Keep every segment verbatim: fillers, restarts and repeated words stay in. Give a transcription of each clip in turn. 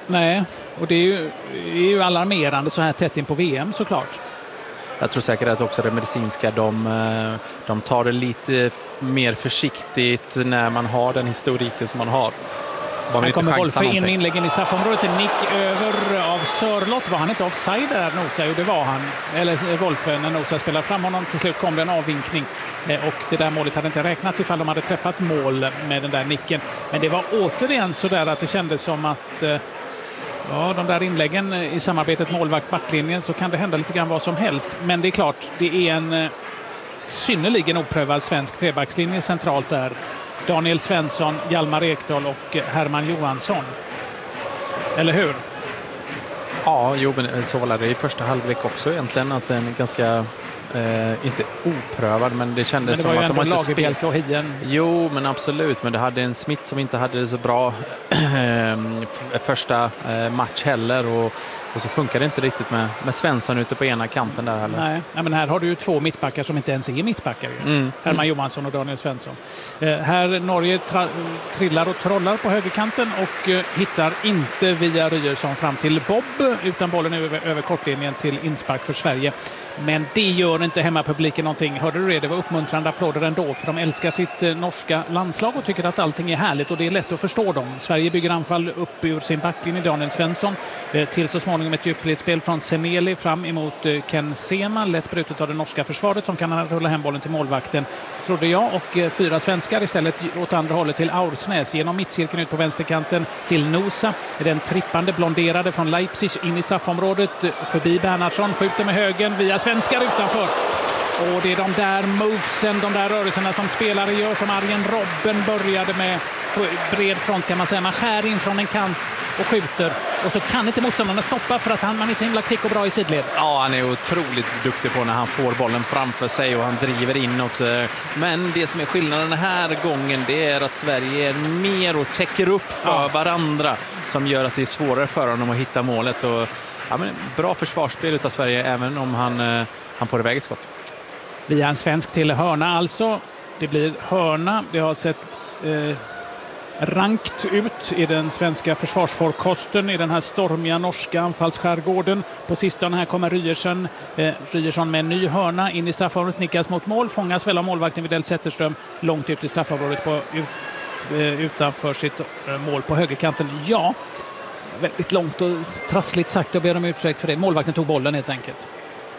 Nej, och det är ju, är ju alarmerande så här tätt in på V M såklart. Jag tror säkert att också det medicinska, de, de tar det lite mer försiktigt när man har den historiken som man har. Han kommer boll för in inläggen i straffområdet. En nick över av Sörlott. Var han inte offside där, Nosa? Jo, det var han. Eller Wolfe, när Nosa spelar fram honom. Till slut kom det en avvinkning. Och det där målet hade inte räknats ifall de hade träffat mål med den där nicken. Men det var återigen så där att det kändes som att ja, de där inläggen i samarbetet målvakt-backlinjen, så kan det hända lite grann vad som helst. Men det är klart, det är en synnerligen oprövad svensk trebackslinje centralt där. Daniel Svensson, Hjalmar Ekdal och Herman Johansson. Eller hur? Ja, jo, men så var det i första halvlek också egentligen, att den är ganska eh, inte oprövad, men det kändes men det som att de inte spelat. Och Hien. Jo, men absolut, men det hade en Smith som inte hade det så bra första match heller, och, och så funkar det inte riktigt med, med Svensson ute på ena kanten där heller. Nej, nej, men här har du ju två mittbackar som inte ens är mittbackar. Mm. Herman Johansson och Daniel Svensson. Eh, här Norge tra- trillar och trollar på högerkanten och eh, hittar inte via Ryerson fram till Bob, utan bollen över, över kortlinjen till inspark för Sverige. Men det gör inte hemmapubliken någonting. Hörde du det? Det var uppmuntrande applåder ändå, för de älskar sitt eh, norska landslag och tycker att allting är härligt, och det är lätt att förstå dem. Sverige bygger anfall upp ur sin backlinje. Daniel Svensson eh, till så småningom ett djupledsspel från Seneli fram emot eh, Ken Sema, lätt brutet av det norska försvaret som kan rulla hem bollen till målvakten, trodde jag, och eh, fyra svenskar istället åt andra hållet till Aursnäs, genom mittcirkeln ut på vänsterkanten till Nosa, den trippande blonderade från Leipzig in i straffområdet, eh, förbi Bernhardsson, skjuter med högen via svenskar utanför. Och det är de där movesen, de där rörelserna som spelare gör, som Arjen Robben började med på bred front kan man säga. Man skär in från en kant och skjuter, och så kan inte motståndarna stoppa för att han, man är så himla kvick och bra i sidled. Ja, han är otroligt duktig på när han får bollen framför sig och han driver inåt. Men det som är skillnaden den här gången, det är att Sverige är mer och täcker upp för ja. varandra, som gör att det är svårare för honom att hitta målet. Och ja, men bra försvarsspel av Sverige, även om han, han får iväg ett skott. Via en svensk till hörna alltså. Det blir hörna. Det har sett eh, rankt ut i den svenska försvarsforkosten i den här stormiga norska anfallsskärgården. På sistone här kommer Ryerson, eh, Ryerson med en ny hörna in i straffområdet, nickas mot mål, fångas väl av målvakten Widell Zetterström långt ut i straffområdet på, ut, eh, utanför sitt eh, mål på högerkanten. Ja, väldigt långt och trassligt sagt, och ber om ursäkt för det. Målvakten tog bollen helt enkelt.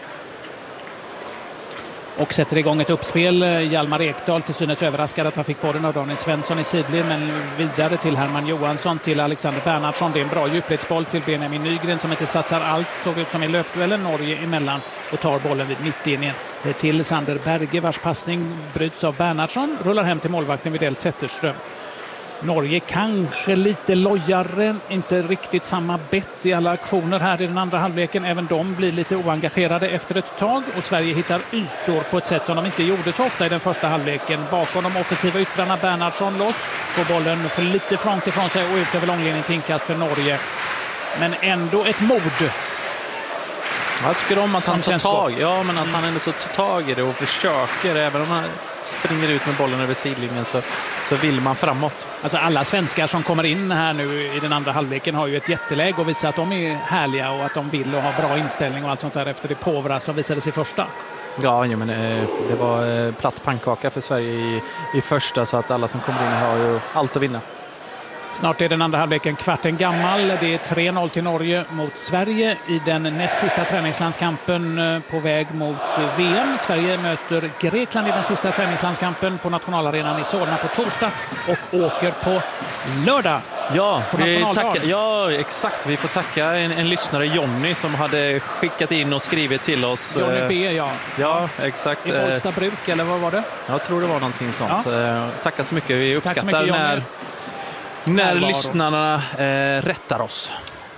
Och sätter igång ett uppspel. Hjalmar Ekdal till synes överraskad att han fick bollen av Daniel Svensson i sidled, men vidare till Herman Johansson, till Alexander Bernhardsson. Det är en bra djupledsboll till Benjamin Nygren som inte satsar allt, såg ut som i löpduellen Norge emellan, och tar bollen vid mittlinjen till Sander Berge, vars passning bryts av Bernhardsson, rullar hem till målvakten Widell Zetterström. Norge kanske lite lojare, inte riktigt samma bett i alla aktioner här i den andra halvleken. Även de blir lite oengagerade efter ett tag, och Sverige hittar ytor på ett sätt som de inte gjorde så ofta i den första halvleken. Bakom de offensiva yttrarna Bernhardsson loss, får bollen för lite front ifrån sig och ut över långlinjen till inkast för Norge. Men ändå ett mod. Jag tycker om att han tar tag, ja, men att han ändå så tar tag i det och försöker, även om han springer ut med bollen över sidlinjen, så, så vill man framåt. Alltså alla svenskar som kommer in här nu i den andra halvleken har ju ett jätteläge och visar att de är härliga och att de vill och har bra inställning och allt sånt där efter det påvra som visades i första. Ja, jo, men eh, det var eh, platt pannkaka för Sverige i, i första, så att alla som kommer in har ju allt att vinna. Snart är den andra halvleken kvarten gammal. Det är tre noll till Norge mot Sverige i den näst sista träningslandskampen på väg mot V M. Sverige möter Grekland i den sista träningslandskampen på nationalarenan i Solna på torsdag och åker på lördag. Ja, vi tackar, ja, exakt. Vi får tacka en, en lyssnare, Jonny, som hade skickat in och skrivit till oss. Jonny B, ja. Ja, exakt. I Bollstabruk, eller vad var det? Jag tror det var någonting sånt. Ja. Tackar så mycket. Vi uppskattar mycket, när... När lyssnarna eh, rättar oss.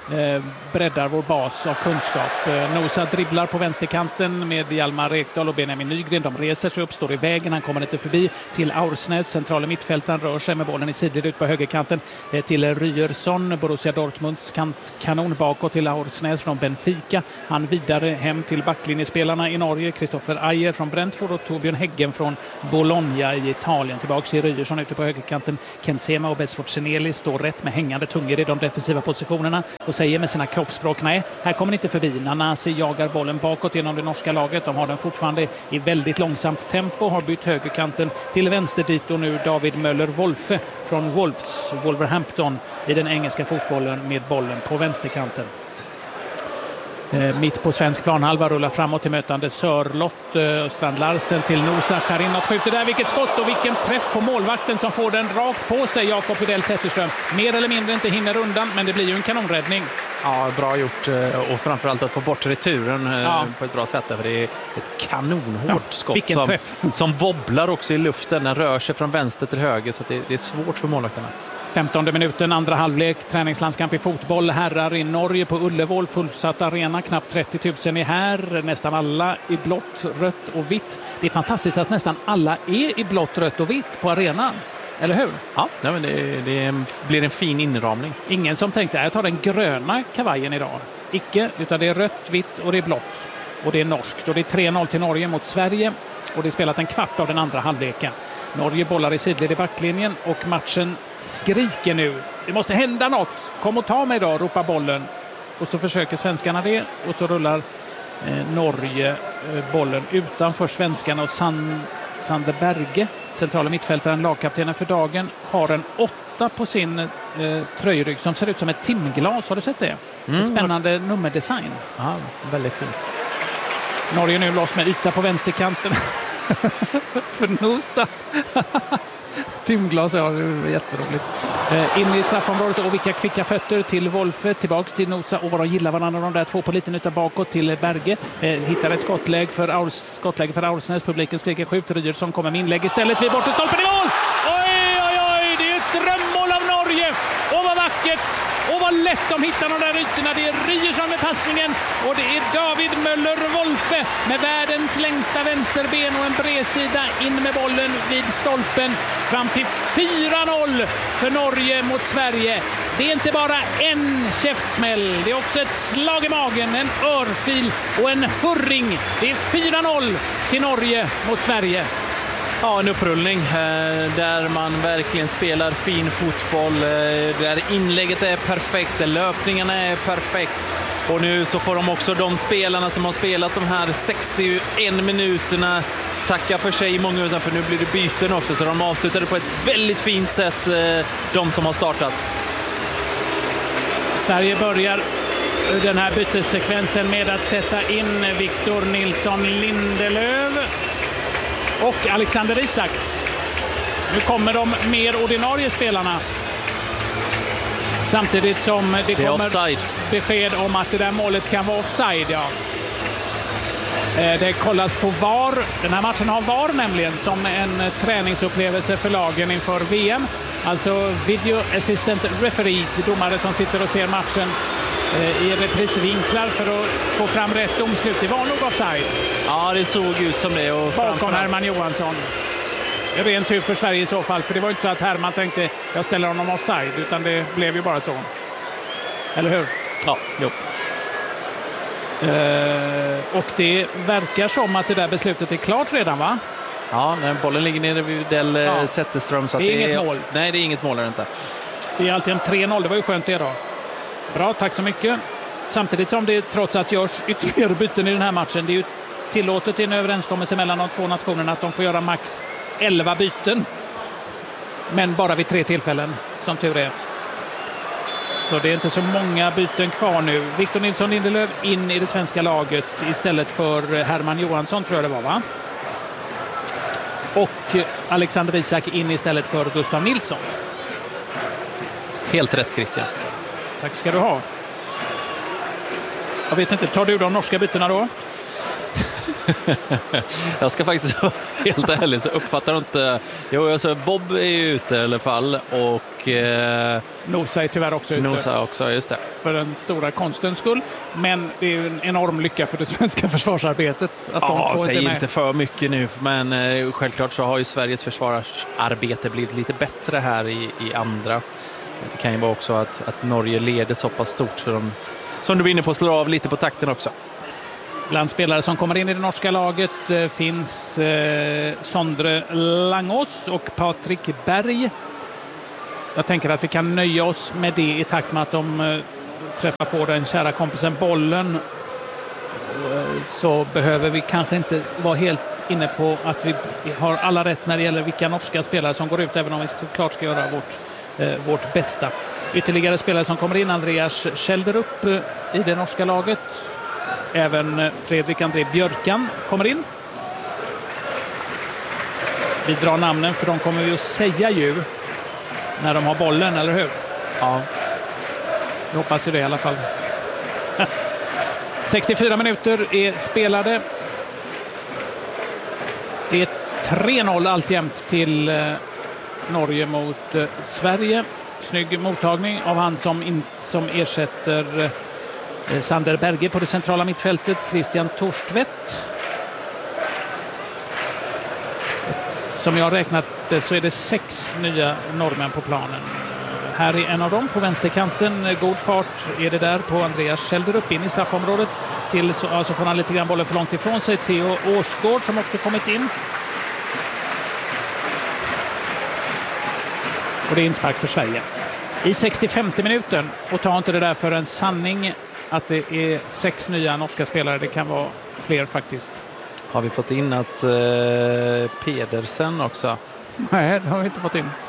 eh, breddar vår bas av kunskap. Eh, Nosa dribblar på vänsterkanten med Hjalmar Ekdal och Benjamin Nygren. De reser sig upp, står i vägen. Han kommer inte förbi till Aursnäs. Centrala mittfältaren rör sig med bollen i sidled ut på högerkanten eh, till Ryerson. Borussia Dortmunds kant, kanon bakåt till Aursnäs från Benfica. Han vidare hem till backlinjespelarna i Norge. Kristoffer Ajer från Brentford och Torbjörn Häggen från Bologna i Italien. Tillbaka till Ryerson ute på högerkanten. Ken Sema och Besford Seneli står rätt med hängande tungor i de defensiva positionerna och säger med sina kroppsspråk: nej, här kommer inte förbi. Nanasi jagar bollen bakåt genom det norska laget. De har den fortfarande i väldigt långsamt tempo. Har bytt högerkanten till vänster dit och nu David Möller-Wolfe från Wolves, Wolverhampton, i den engelska fotbollen med bollen på vänsterkanten. Eh, mitt på svensk planhalva rullar framåt till mötande Sörlott. Eh, Strand Larsen till Nosa. Karinat skjuter där. Vilket skott och vilken träff på målvakten som får den rakt på sig. Jakob Widell Zetterström. Mer eller mindre inte hinner undan, men det blir ju en kanonräddning. Ja, bra gjort, och framförallt att få bort returen ja. på ett bra sätt. För det är ett kanonhårt ja, skott som, som wobblar också i luften. Den rör sig från vänster till höger, så det, det är svårt för målvakterna. femtonde minuten, andra halvlek, träningslandskamp i fotboll. Herrar i Norge på Ullevål, fullsatt arena, knappt trettio tusen är här. Nästan alla i blått, rött och vitt. Det är fantastiskt att nästan alla är i blått, rött och vitt på arenan. Eller hur? Ja, nej, men det, det blir en fin inramning. Ingen som tänkte, jag tar den gröna kavajen idag. Icke, utan det är rött, vitt och det är blått. Och det är norskt. Och det är tre noll till Norge mot Sverige. Och det är spelat en kvart av den andra halvleken. Norge bollar i sidled i backlinjen och matchen skriker nu: det måste hända något. Kom och ta mig då, ropar bollen. Och så försöker svenskarna det. Och så rullar eh, Norge eh, bollen utanför svenskarna. Och San, Sander Berge, centrala mittfältaren, lagkaptenen för dagen, har en åtta på sin eh, tröjrygg som ser ut som ett timglas. Har du sett det? Mm. En spännande nummerdesign. Ja, väldigt fint. Norge nu loss med yta på vänsterkanten. För Nosa. Timglas, ja, det är jätteroligt. Eh, in i straffområdet och vilka kvicka fötter till Wolfe, tillbaks till Nosa och vad de gillar varandra, de där två på liten yta bakåt till Berge. Eh, hittar ett skottläge för, Aurs, skottläge för Aursnäs. Publiken skriker skjut. Ryerson kommer med inlägg istället vid bortre stolpen i mål! Oj, oj, oj! Det är ett drömmål av Norge! Och vad vackert! Och vad lätt de hittar de där ytorna. Det är Ryerson med passningen och det är David Möller-Wolfe med världens längsta vänsterben och en bredsida in med bollen vid stolpen. Fram till fyra noll för Norge mot Sverige. Det är inte bara en käftsmäll, det är också ett slag i magen, en örfil och en hurring. Det är fyra noll till Norge mot Sverige. Ja, en upprullning eh, där man verkligen spelar fin fotboll, eh, där inlägget är perfekt, där löpningarna är perfekt. Och nu så får de också, de spelarna som har spelat de här sextioen minuterna, tacka för sig i många minuter, för nu blir det byten också. Så de avslutade på ett väldigt fint sätt, eh, de som har startat. Sverige börjar den här bytessekvensen med att sätta in Victor Nilsson Lindelöf och Alexander Isak. Nu kommer de mer ordinarie spelarna. Samtidigt som det, det kommer offside. Besked om att det där målet kan vara offside. Ja. Det kollas på V A R. Den här matchen har V A R nämligen som en träningsupplevelse för lagen inför V M. Alltså Video Assistant Referees, domare som sitter och ser matchen i reprisvinklar för att få fram rätt domslut. Det var nog offside. Ja, det såg ut som det. Och bakom Herman Johansson. Det är rent tur för Sverige i så fall, för det var inte så att Herman tänkte jag ställer honom offside, utan det blev ju bara så. Eller hur? Ja, jo. Uh, och det verkar som att det där beslutet är klart redan, va? Ja, när bollen ligger nere vid Del ja. Zetterström. Så det är det inget är, mål. Nej, det är inget mål. Är det inte. Det är alltid en tre noll, det var ju skönt det då. Bra, tack så mycket. Samtidigt som det trots att görs ytterligare byten i den här matchen. Det är ju tillåtet i en överenskommelse mellan de två nationerna att de får göra max elva byten. Men bara vid tre tillfällen, som tur är. Så det är inte så många byten kvar nu. Victor Nilsson Lindelöf in i det svenska laget istället för Herman Johansson, tror jag det var, va? Och Alexander Isak in istället för Gustav Nilsson. Helt rätt, Christian. Tack ska du ha. Jag vet inte, tar du de norska bytena då? Jag ska faktiskt vara helt ärlig, så uppfattar inte... Jo, alltså Bob är ju ute i alla fall, och och eh, Nosa är tyvärr också ute. Nosa också, just det. För den stora konstens skull. Men det är ju en enorm lycka för det svenska försvarsarbetet. Att ja, de säg inte, inte för mycket nu. Men eh, självklart så har ju Sveriges försvarsarbete blivit lite bättre här i, i andra. Det kan ju vara också att, att Norge leder så pass stort så de, som du var inne på, slår av lite på takten också. Bland spelare som kommer in i det norska laget eh, finns eh, Sondre Langås och Patrik Berg. Jag tänker att vi kan nöja oss med det i takt med att de eh, träffar på den kära kompisen bollen. Eh, så behöver vi kanske inte vara helt inne på att vi har alla rätt när det gäller vilka norska spelare som går ut, även om vi såklart ska göra vårt, eh, vårt bästa. Ytterligare spelare som kommer in, Andreas Kjelderup eh, i det norska laget. Även Fredrik André Björkan kommer in. Vi drar namnen för de kommer vi att säga ju när de har bollen, eller hur? Ja. Jag hoppas ju det i alla fall. sextiofyra minuter är spelade. Det är tre noll alltjämt till eh, Norge mot eh, Sverige. Snygg mottagning av han som, in, som ersätter eh, Sander Berge på det centrala mittfältet. Christian Torstvedt. Som jag har räknat så är det sex nya norrmän på planen. Här är en av dem på vänsterkanten. God fart är det där på Andreas Kjelderup in i straffområdet. Till så alltså får han lite grann bollen för långt ifrån sig. Theo Åsgård som också kommit in. Och det är inspark för Sverige. I sextiofemte minuten, och ta inte det där för en sanning att det är sex nya norska spelare. Det kan vara fler faktiskt. Har vi fått in att eh, Pedersen också? Nej, det har vi inte fått in.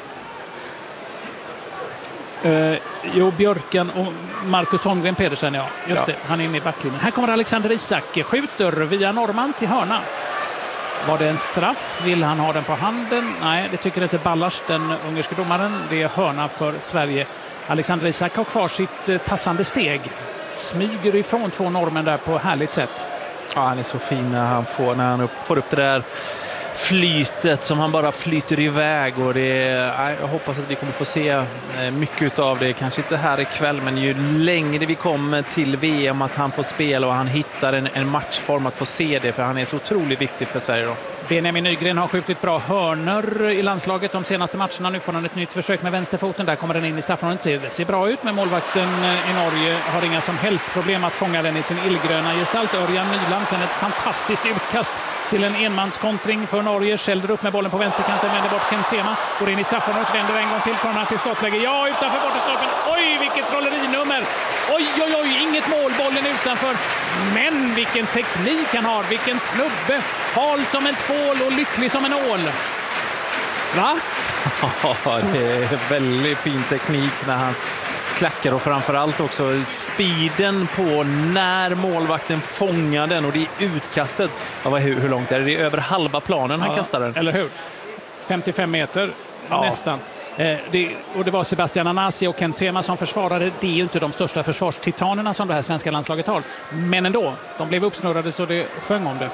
Uh, jo, Björken och Marcus Holmgren Pedersen, ja. Just ja. Det, han är inne i backlinjen. Här kommer Alexander Isak, skjuter via Norman till hörna. Var det en straff? Vill han ha den på handen? Nej, det tycker inte Ballars, den ungerske domaren. Det är hörna för Sverige. Alexander Isak har kvar sitt uh, tassande steg. Smyger ifrån två normen där på härligt sätt. Ja, han är så fin när han får, när han upp, får upp det där flytet som han bara flyter iväg. Och det är, jag hoppas att vi kommer få se mycket av det. Kanske inte här ikväll, men ju längre vi kommer till V M att han får spela och han hittar en, en matchform att få se det. För han är så otroligt viktig för Sverige då. Benjamin Nygren har skjutit bra hörnor i landslaget de senaste matcherna. Nu får han ett nytt försök med vänsterfoten. Där kommer den in i straffområdet. Det ser bra ut, men målvakten i Norge har inga som helst problem att fånga den i sin illgröna gestalt. Örjan Nyland, sen ett fantastiskt utkast till en enmanskontring för Norge. Kälder upp med bollen på vänsterkanten, vänder bort Kensema. Går in i straffområdet, vänder en gång till. Kommer han till skottläge. Ja, utanför bortastolpen. Oj, vilket trollerinummer! Oj, oj, oj, inget mål. Bollen utanför. Men vilken teknik han har. Vilken snubbe. Hal som en tvål och lycklig som en ål. Va? Ja, det är väldigt fin teknik när han klackar och framförallt också speeden på när målvakten fångar den och det är utkastet. Ja, hur, hur långt är det? Det är över halva planen han ja, kastar den. Eller hur? femtiofem meter ja. Nästan. Eh, det, och det var Sebastian Anasi och Kensema som försvarade. Det är ju inte de största försvarstitanerna som det här svenska landslaget har. Men ändå, de blev uppsnurrade så det sjöng om det.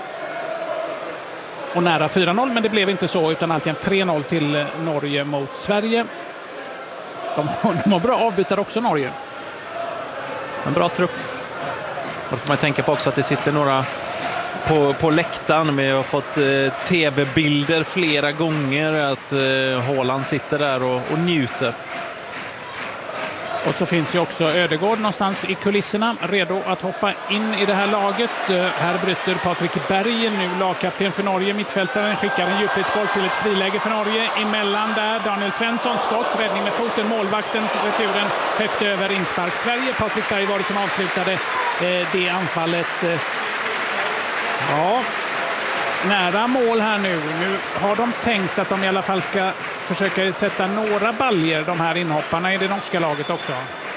Och nära fyra noll, men det blev inte så utan alltid tre noll till Norge mot Sverige. De har, de har bra avbytare också, Norge. En bra trupp. Och då får man tänka på också att det sitter några på, på läktaren. Vi har fått eh, tv-bilder flera gånger att eh, Haaland sitter där och, och njuter. Och så finns ju också Ödegård någonstans i kulisserna, redo att hoppa in i det här laget. Här bryter Patrik Berg, nu lagkapten för Norge. Mittfältaren skickar en djupledsboll till ett friläge för Norge. Emellan där Daniel Svensson, skott, räddning med foten, målvaktens returen högt över inspark. Sverige, Patrik Berg var det som avslutade eh, det anfallet. Ja, nära mål här nu. Nu har de tänkt att de i alla fall ska försöka sätta några baljer, de här inhopparna i det norska laget också.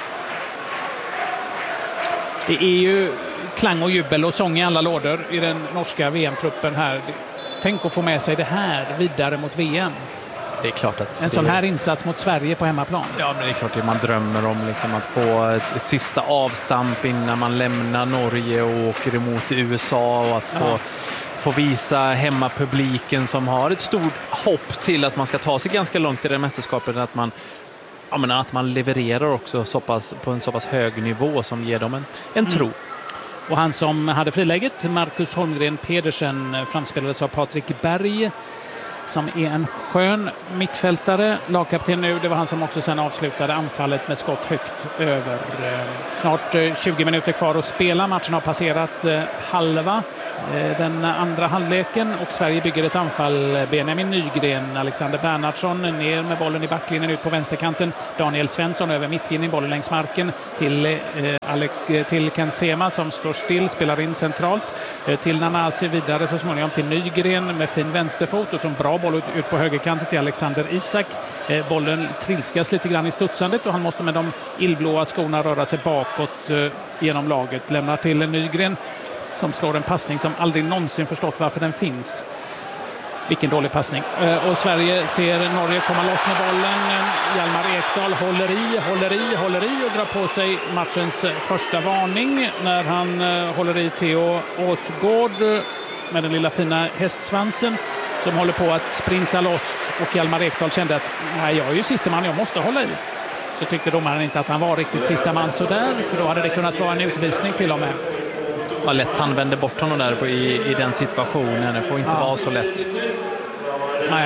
Det är ju klang och jubel och sång i alla lådor i den norska V M-truppen här. Tänk att få med sig det här vidare mot V M. Det är klart att en sån här insats mot Sverige på hemmaplan. Ja, men det är klart att man drömmer om liksom att få ett, ett sista avstamp innan man lämnar Norge och åker emot U S A och att få... Ja. Få visa hemmapubliken som har ett stort hopp till att man ska ta sig ganska långt i det mästerskapet, att man ja, men att man levererar också så pass, på en så pass hög nivå som ger dem en, en tro. Mm. Och han som hade friläget, Marcus Holmgren Pedersen, framspelades av Patrik Berg, som är en skön mittfältare. Lagkapten nu, det var han som också sen avslutade anfallet med skott högt över. Snart tjugo minuter kvar att spela. Matchen har passerat halva den andra halvleken och Sverige bygger ett anfall. Benjamin Nygren, Alexander Bernhardsson ner med bollen i backlinjen ut på vänsterkanten. Daniel Svensson över mittlinjen, bollen längs marken till, eh, Alec, till Ken Sema som står still, spelar in centralt. Eh, till Nanasi vidare så småningom till Nygren med fin vänsterfot och som bra boll ut, ut på högerkanten till Alexander Isak. Eh, bollen trilskas lite grann i studsandet och han måste med de illblåa skorna röra sig bakåt eh, genom laget. Lämnar till Nygren som slår en passning som aldrig någonsin förstått varför den finns. Vilken dålig passning. Och Sverige ser Norge komma loss med bollen. Hjalmar Ekdal håller i, håller i, håller i och drar på sig matchens första varning när han håller i Theo Åsgård med den lilla fina hästsvansen som håller på att sprinta loss. Och Hjalmar Ekdal kände att nej, jag är ju sista man, jag måste hålla i. Så tyckte domaren inte att han var riktigt sista man så där, för då hade det kunnat vara en utvisning till och med. Vad lätt han vände bort honom där på, i, i den situationen. Det får inte ja. vara så lätt. Nej.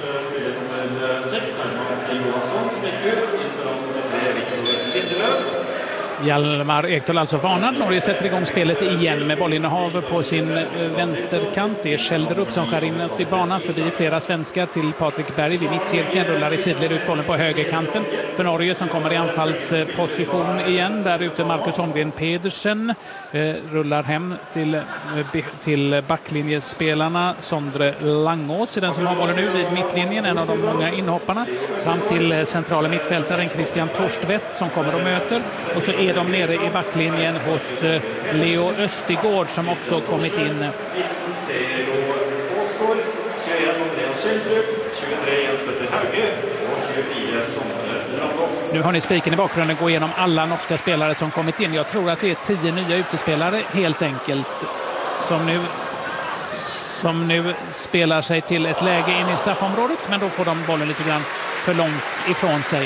Hjalmar Ekdal alltså varnad. Norge sätter igång spelet igen med bollinnehav på sin vänsterkant. Det är Kjelderup som skär in i banan förbi flera svenskar till Patrik Berg vid mittcirkeln. Rullar i sidled ut bollen på högerkanten för Norge som kommer i anfallsposition igen. Där ute Marcus Holmgren Pedersen eh, rullar hem till, eh, till backlinjespelarna. Sondre Langås är den som har bollen nu vid mittlinjen, en av de många inhopparna. Fram till centrala mittfältaren Christian Torstvedt som kommer och möter. Och så är de nere i backlinjen hos Leo Östigård som också kommit in. Nu har ni spiken i bakgrunden gå igenom alla norska spelare som kommit in. Jag tror att det är tio nya utespelare helt enkelt som nu, som nu spelar sig till ett läge in i straffområdet, men då får de bollen lite grann för långt ifrån sig.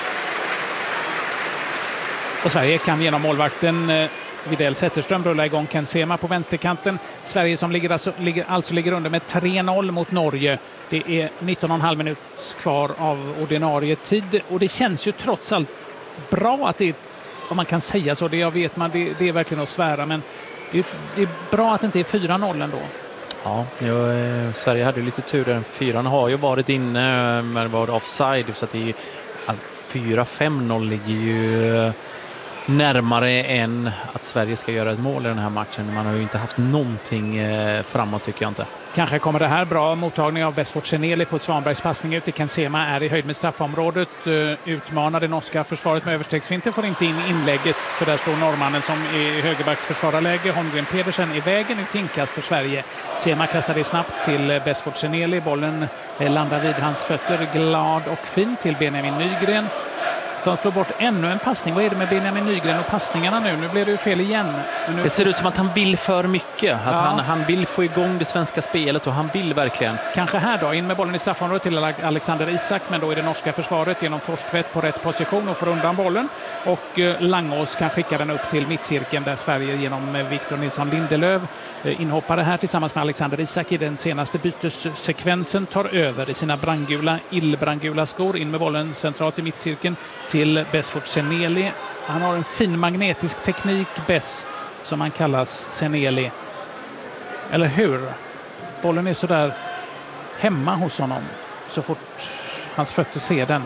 Och Sverige kan genom målvakten eh, Videll Zetterström rulla igång Ken Sema på vänsterkanten. Sverige som ligger alltså, ligger, alltså ligger under med tre noll mot Norge. Det är nitton och en halv minut kvar av ordinarie tid. Och det känns ju trots allt bra att det är, om man kan säga så, det jag vet man, det, det är verkligen att svära. Men det, det är bra att det inte är fyra noll ändå. Ja, jo, eh, Sverige hade ju lite tur där. Fyran har ju varit inne men var offside så att det är alltså, fyra fem noll ligger ju närmare än att Sverige ska göra ett mål i den här matchen. Man har ju inte haft någonting eh, framåt tycker jag inte. Kanske kommer det här bra mottagning av Besford Seneli på Svanbergs passning ut. Ken Sema är i höjd med straffområdet. Uh, utmanar det norska försvaret med överstegsfinten. Får inte in inlägget för där står norrmannen som är i högerbacksförsvararläge. Holmgren Pedersen i vägen ut inkast för Sverige. Sema kastar det snabbt till Besford Seneli. Bollen eh, landar vid hans fötter. Glad och fin till Benjamin Nygren. Som slår bort ännu en passning. Vad är det med Benjamin Nygren och passningarna nu? Nu blir det ju fel igen. Nu... Det ser ut som att han vill för mycket. Att ja. han, han vill få igång det svenska spelet och han vill verkligen. Kanske här då. In med bollen i straffområdet till Alexander Isak. Men då är det norska försvaret genom Torstvedt på rätt position och får undan bollen. Och eh, Langås kan skicka den upp till mittcirkeln där Sverige genom eh, Victor Nilsson Lindelöf eh, inhoppare här tillsammans med Alexander Isak i den senaste bytessekvensen tar över i sina brandgula, illbrandgula skor. In med bollen centralt i mittcirkeln till Besford Seneli. Han har en fin magnetisk teknik, Bess, som han kallas Seneli. Eller hur? Bollen är så där hemma hos honom så fort hans fötter ser den.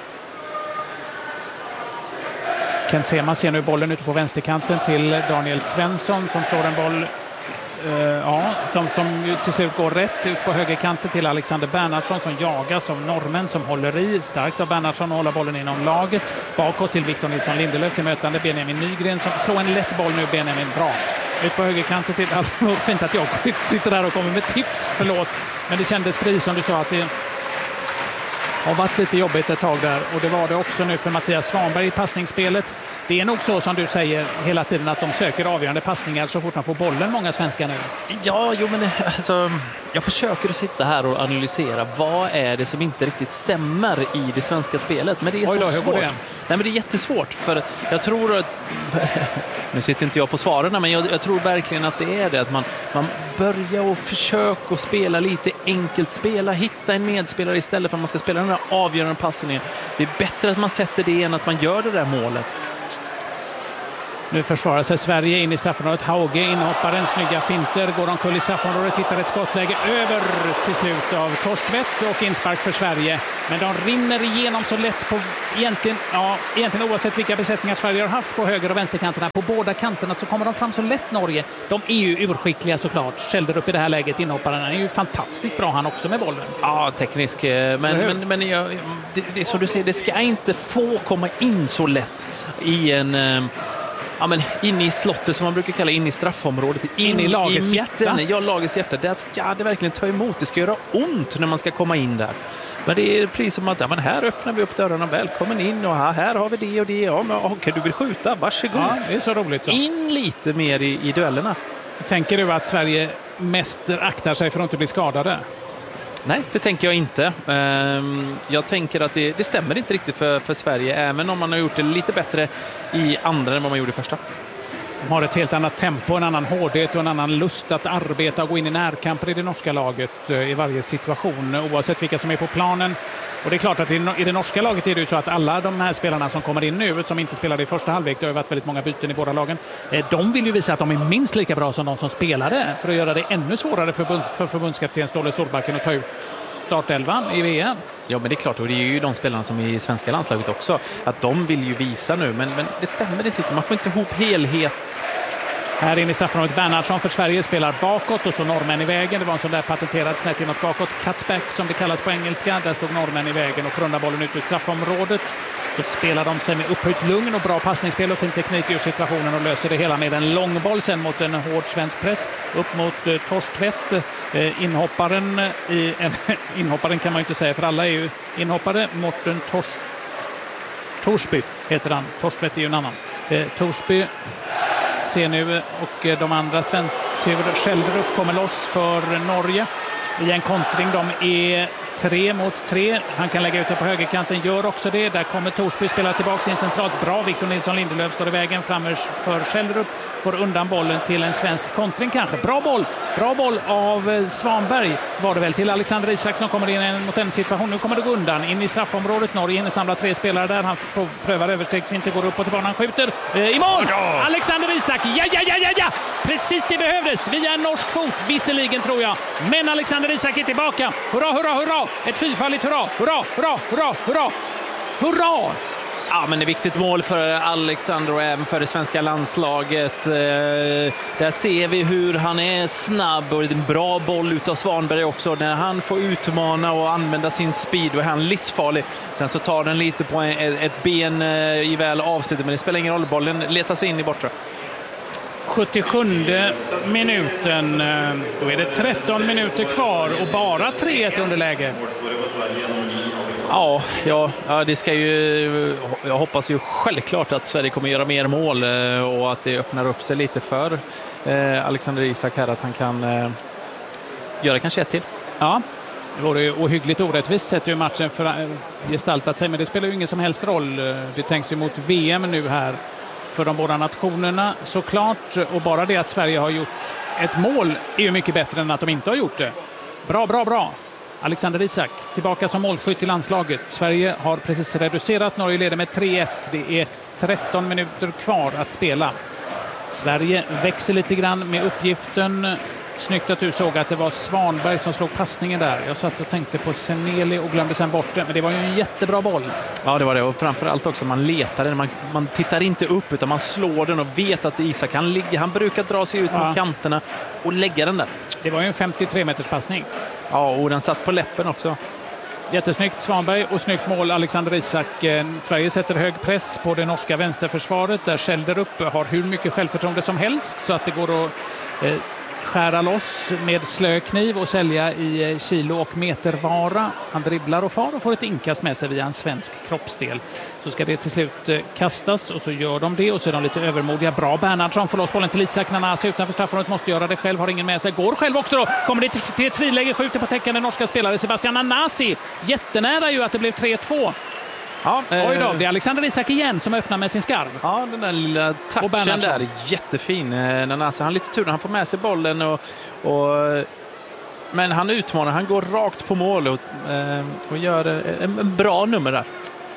Ken Sema ser nu bollen ute på vänsterkanten till Daniel Svensson som slår en boll Uh, ja, som, som till slut går rätt ut på högerkanten till Alexander Bernhardsson som jagas av norrmän som håller i. Starkt av Bernhardsson och håller bollen inom laget. Bakåt till Victor Nilsson Lindelöf till mötande Benjamin Nygren som slår en lätt boll nu. Benjamin bra. Ut på högerkanten till... Alltså, fint att jag sitter där och kommer med tips, förlåt. Men det kändes precis som du sa att det... har varit lite jobbigt ett tag där, och det var det också nu för Mattias Svanberg i passningsspelet. Det är nog så som du säger hela tiden att de söker avgörande passningar så fort de får bollen, många svenskar nu. Ja, jo, men alltså, jag försöker att sitta här och analysera vad är det som inte riktigt stämmer i det svenska spelet, men det är Oj så då, hur går svårt. det? Nej, men det är jättesvårt, för jag tror att nu sitter inte jag på svaren, men jag, jag tror verkligen att det är det att man, man börjar och försöka att spela lite enkelt, spela, hitta en medspelare istället för att man ska spela den där avgörande passningen. Det är bättre att man sätter det än att man gör det där målet. Nu försvarar sig Sverige in i straffområdet. Hauge inhoppar en snygga finter, går omkull i straffområdet, hittar ett skottläge över till slut av Torstvedt och inspark för Sverige. Men de rinner igenom så lätt på egentligen, ja, egentligen oavsett vilka besättningar Sverige har haft på höger- och vänsterkanterna. På båda kanterna så kommer de fram så lätt, Norge. De är ju urskickliga såklart. Kälder upp i det här läget, inhopparen är ju fantastiskt bra han också med bollen. Ja, teknisk. Men, men, men jag, det, det är som du säger, det ska inte få komma in så lätt i en... Ja, men in i slottet som man brukar kalla in i straffområdet. In, in i lagets i hjärta. Ja, lagets hjärta. Där ska det verkligen ta emot. Det ska göra ont när man ska komma in där. Men det är precis som att ja, men här öppnar vi upp dörrarna. Välkommen in och här, här har vi det och det. Ja, men, okej, du vill skjuta, varsågod. Ja, det är så roligt så. In lite mer i, i duellerna. Tänker du att Sverige mest aktar sig för att inte bli skadade? Nej, det tänker jag inte. Jag tänker att det, det stämmer inte riktigt för, för Sverige, även om man har gjort det lite bättre i andra än vad man gjorde i första. De har ett helt annat tempo, en annan hårdhet och en annan lust att arbeta och gå in i närkamper i det norska laget i varje situation, oavsett vilka som är på planen. Och det är klart att i det norska laget är det ju så att alla de här spelarna som kommer in nu, som inte spelade i första halvlek, det har varit väldigt många byten i båda lagen, de vill ju visa att de är minst lika bra som de som spelade, för att göra det ännu svårare för, för förbundskapten Ståle Solbacken att ta ut startelvan i V M. Ja, men det är klart, och det är ju de spelarna som är i svenska landslaget också, att de vill ju visa nu, men, men det stämmer inte, man får inte ihop helhet. Här inne i straffområdet, Bernhardsson för Sverige spelar bakåt och står norrmän i vägen. Det var en sån där patenterad snett inåt bakåt, cutback som det kallas på engelska. Där stod norrmän i vägen och frundar bollen ut ur straffområdet. Så spelar de sig med upphöjt lugn och bra passningsspel och fin teknik ur situationen och löser det hela med en långboll sen mot en hård svensk press. Upp mot eh, Torstvedt, eh, inhopparen, i en, inhopparen kan man ju inte säga för alla är ju inhoppare, mot en Tors, Torsby heter han. Torstvedt är ju en annan. Eh, Torsby ser nu, och de andra svenska Kälderup kommer loss för Norge i en kontring. De är tre mot tre. Han kan lägga ut det på högerkanten, gör också det. Där kommer Torsby spela tillbaka in centralt. Bra, Victor Nilsson Lindelöf står i vägen framme för Kälderup. Får undan bollen till en svensk kontring kanske. Bra boll, bra boll av Svanberg var det väl till Alexander Isak som kommer in mot en situation. Nu kommer det gå undan in i straffområdet. Norge in och samlar tre spelare där. Han prövar överstegsfinter, går upp och tillbaka. Han skjuter eh, i mål. Ja. Alexander Isak, ja, ja, ja, ja, ja! Precis det behövdes via en norsk fot, visserligen tror jag. Men Alexander Isak är tillbaka. Hurra, hurra, hurra! Ett fyrfaldigt hurra, hurra, hurra, hurra, hurra! Hurra! Ja, men det är viktigt mål för Alexander och även för det svenska landslaget. Eh, där ser vi hur han är snabb och det är en bra boll utav Svanberg också. När han får utmana och använda sin speed och är han livsfarlig. Sen så tar den lite på en, ett ben eh, i väl avslutet, men det spelar ingen roll. Bollen letar sig in i bortre. sjuttiosjunde minuten. Då är det tretton minuter kvar och bara tre ett underläge. Ja, ja, ja, det ska ju, jag hoppas ju självklart att Sverige kommer göra mer mål och att det öppnar upp sig lite för eh, Alexander Isak här, att han kan eh, göra kanske ett till. Ja, det vore ju ohyggligt orättvist sett hur matchen för, gestaltat sig, men det spelar ju ingen som helst roll. Det tänks ju mot V M nu här för de båda nationerna såklart, och bara det att Sverige har gjort ett mål är ju mycket bättre än att de inte har gjort det. Bra, bra, bra. Alexander Isak tillbaka som målskytt i landslaget. Sverige har precis reducerat. Norge leder med tre ett. Det är tretton minuter kvar att spela. Sverige växer lite grann med uppgiften. Snyggt att du såg att det var Svanberg som slog passningen där. Jag satt och tänkte på Seneli och glömde sen bort det. Men det var ju en jättebra boll. Ja, det var det. Och framförallt också man letar den. Man, man tittar inte upp utan man slår den och vet att Isak kan ligga. Han brukar dra sig ut ja. mot kanterna och lägga den där. Det var ju en femtiotre meters passning. Ja, och den satt på läppen också. Jättesnyggt Svanberg och snyggt mål Alexander Isak. Sverige sätter hög press på det norska vänsterförsvaret där Kälderup har hur mycket självförtroende som helst så att det går att eh, skära loss med slö kniv och sälja i kilo och metervara. Han dribblar och far och får ett inkast med sig via en svensk kroppsdel. Så ska det till slut kastas och så gör de det och så är de lite övermodiga. Bra Bernhardsson får loss bollen till Isak Nanasi utanför straffområdet, måste göra det själv, har ingen med sig. Går själv också då, kommer det till ett friläge, skjuter på täckande norska spelare Sebastian Nanasi. Jättenära ju att det blev tre två. Ja, eh... Oj då, det är Alexander Isak igen som öppnar med sin skarv. Ja, den där lilla touchen där är jättefin. Nanasi, han har lite tur, han får med sig bollen och, och men han utmanar, han går rakt på mål och, och gör en, en bra nummer där.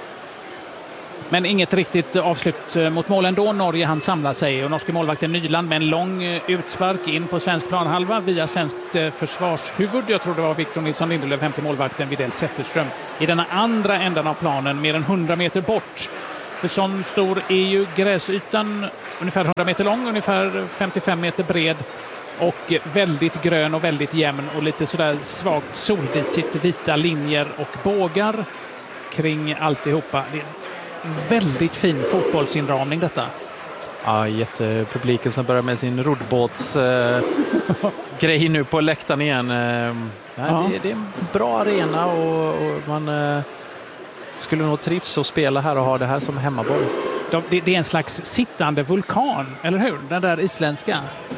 Men inget riktigt avslut mot målen då. Norge han samlar sig och norske målvakten Nyland med en lång utspark in på svensk planhalva via svenskt försvarshuvud. Jag tror det var Victor Nilsson Lindelöf, femte målvakten Widell Zetterström i denna andra ändan av planen, mer än hundra meter bort. För sån stor är ju gräsytan, ungefär hundra meter lång, ungefär femtiofem meter bred och väldigt grön och väldigt jämn och lite sådär svagt soldisigt, vita linjer och bågar kring alltihopa. Det är väldigt fin fotbollsinramning detta. Ja, jättepubliken som börjar med sin roddbåts eh, grej nu på läktaren igen. Eh, ja. det, det är en bra arena och, och man eh, skulle nog trivs och spela här och ha det här som hemmaboll. De, det, det är en slags sittande vulkan, eller hur? Den där isländska.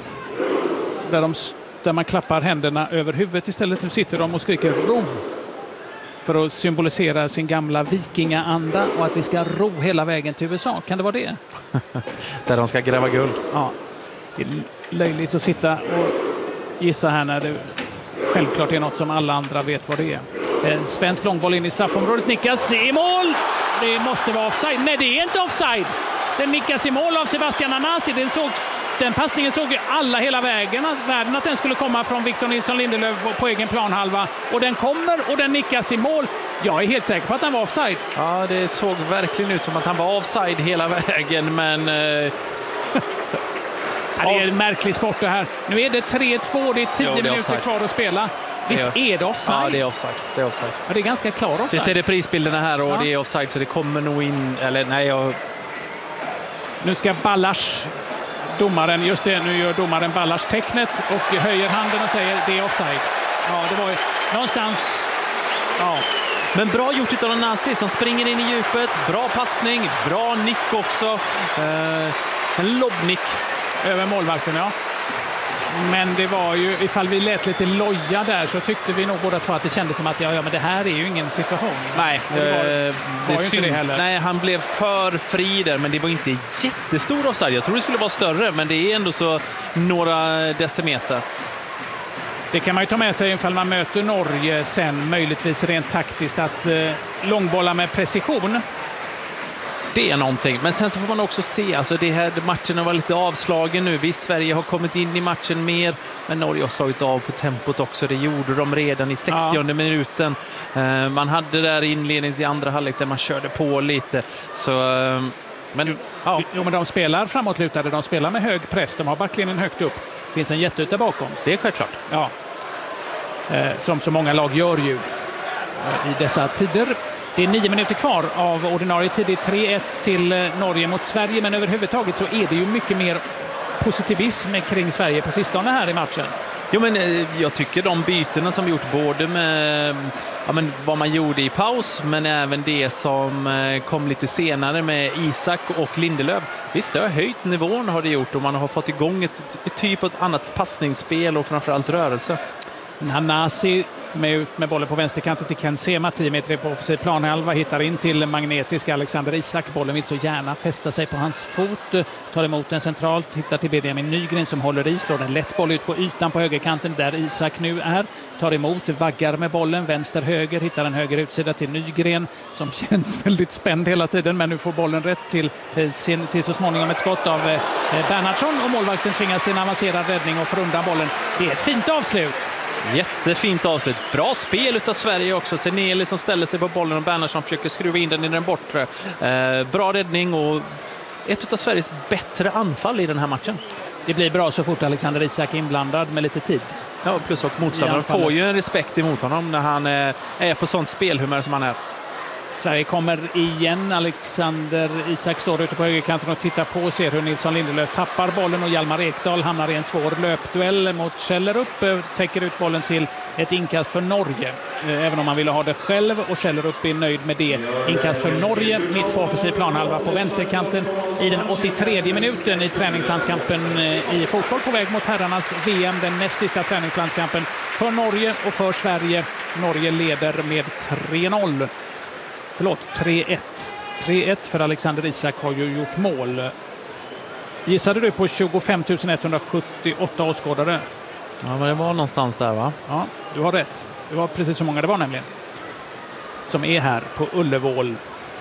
Där, de, där man klappar händerna över huvudet istället. Nu sitter de och skriker ro. För att symbolisera sin gamla vikingaanda och att vi ska ro hela vägen till U S A. Kan det vara det? Där de ska gräva guld. Ja, det är löjligt att sitta och gissa här när det självklart är något som alla andra vet vad det är. En svensk långboll in i straffområdet, nickas i mål! Det måste vara offside. Nej, det är inte offside! Den nickas i mål av Sebastian Nanasi. Den, såg, den passningen såg ju alla hela vägen. Världen att den skulle komma från Victor Nilsson Lindelöf på egen planhalva. Och den kommer och den nickas i mål. Jag är helt säker på att han var offside. Ja, det såg verkligen ut som att han var offside hela vägen, men... Eh... ja, det är en märklig sport det här. Nu är det tre två, det är tio jo, det är minuter offside. Kvar att spela. Visst är det offside? Ja, det är offside. Det är, offside. Ja, det är ganska klar offside. Vi ser det prisbilderna här och ja. Det är offside, så det kommer nog in... Eller nej, jag... Nu ska Ballars, domaren, just det, nu gör domaren Ballars tecknet och höjer handen och säger det är offside. Ja, det var ju någonstans... Ja. Men bra gjort av Nanasi som springer in i djupet. Bra passning, bra nick också. Eh, en lobbnick. Över målvakten, ja. Men det var ju, ifall vi lät lite loja där så tyckte vi nog båda två att det kändes som att ja, ja men det här är ju ingen situation. Nej, det var, det var är ju inte det heller. Nej, han blev för fri där, men det var inte jättestor offside. Jag tror det skulle vara större, men det är ändå så några decimeter. Det kan man ju ta med sig ifall man möter Norge sen, möjligtvis rent taktiskt, att eh, långbolla med precision. Det är någonting. Men sen så får man också se, alltså det här matchen var lite avslagen nu. Vi Sverige har kommit in i matchen mer, men Norge har slagit av på tempot också. Det gjorde de redan i sextionde ja. minuten. Uh, man hade där inlednings i andra halvlek där man körde på lite. Så, uh, men, ja. Jo, men de spelar framåtlutade, de spelar med hög press. De har backlinjen högt upp. Det finns en jätteyta bakom. Det är självklart. Ja. Uh, som så många lag gör ju uh, i dessa tider. Det är nio minuter kvar av ordinarie tid. Det är tre ett till Norge mot Sverige. Men överhuvudtaget så är det ju mycket mer positivism kring Sverige på sistone här i matchen. Jo, men jag tycker de bytena som vi gjort både med ja, men vad man gjorde i paus, men även det som kom lite senare med Isak och Lindelöf. Visst, det har höjt nivån har det gjort och man har fått igång ett, ett typ av annat passningsspel och framförallt rörelse. Nanasi med ut med bollen på vänsterkanten till Ken Sema, tio meter på offensiv planhalva, hittar in till magnetisk Alexander Isak. Bollen vill så gärna fästa sig på hans fot, tar emot den centralt, hittar till Benjamin Nygren som håller i, slår en lätt boll ut på ytan på högerkanten där Isak nu är, tar emot, vaggar med bollen, vänster-höger, hittar en höger utsida till Nygren som känns väldigt spänd hela tiden, men nu får bollen rätt till, sin, till så småningom ett skott av eh, Bernhardsson och målvakten tvingas till en avancerad räddning och får undan bollen. Det är ett fint avslut. Jättefint avslut. Bra spel utav Sverige också. Seneli som ställer sig på bollen och Bernhardsson försöker skruva in den i den bortre. Eh, bra räddning och ett av Sveriges bättre anfall i den här matchen. Det blir bra så fort Alexander Isak är inblandad med lite tid. Ja, plus och motståndaren får ju en respekt emot honom när han eh, är på sånt spelhumör som han är. Sverige kommer igen. Alexander Isak står ute på högerkanten och tittar på och ser hur Nilsson Lindelöf tappar bollen och Hjalmar Ekdal hamnar i en svår löpduell mot Källerup. Täcker ut bollen till ett inkast för Norge. Även om man ville ha det själv och Källerup är nöjd med det. Inkast för Norge mitt på offensiv planhalva på vänsterkanten i den åttiotredje minuten i träningslandskampen i fotboll på väg mot herrarnas V M. Den näst sista träningslandskampen för Norge och för Sverige. Norge leder med tre noll. Förlåt, tre ett. tre ett för Alexander Isak har ju gjort mål. Gissade du på tjugofem tusen etthundrasjuttioåtta åskådare? Ja, men det var någonstans där, va? Ja, du har rätt. Det var precis så många det var nämligen. Som är här på Ullevål.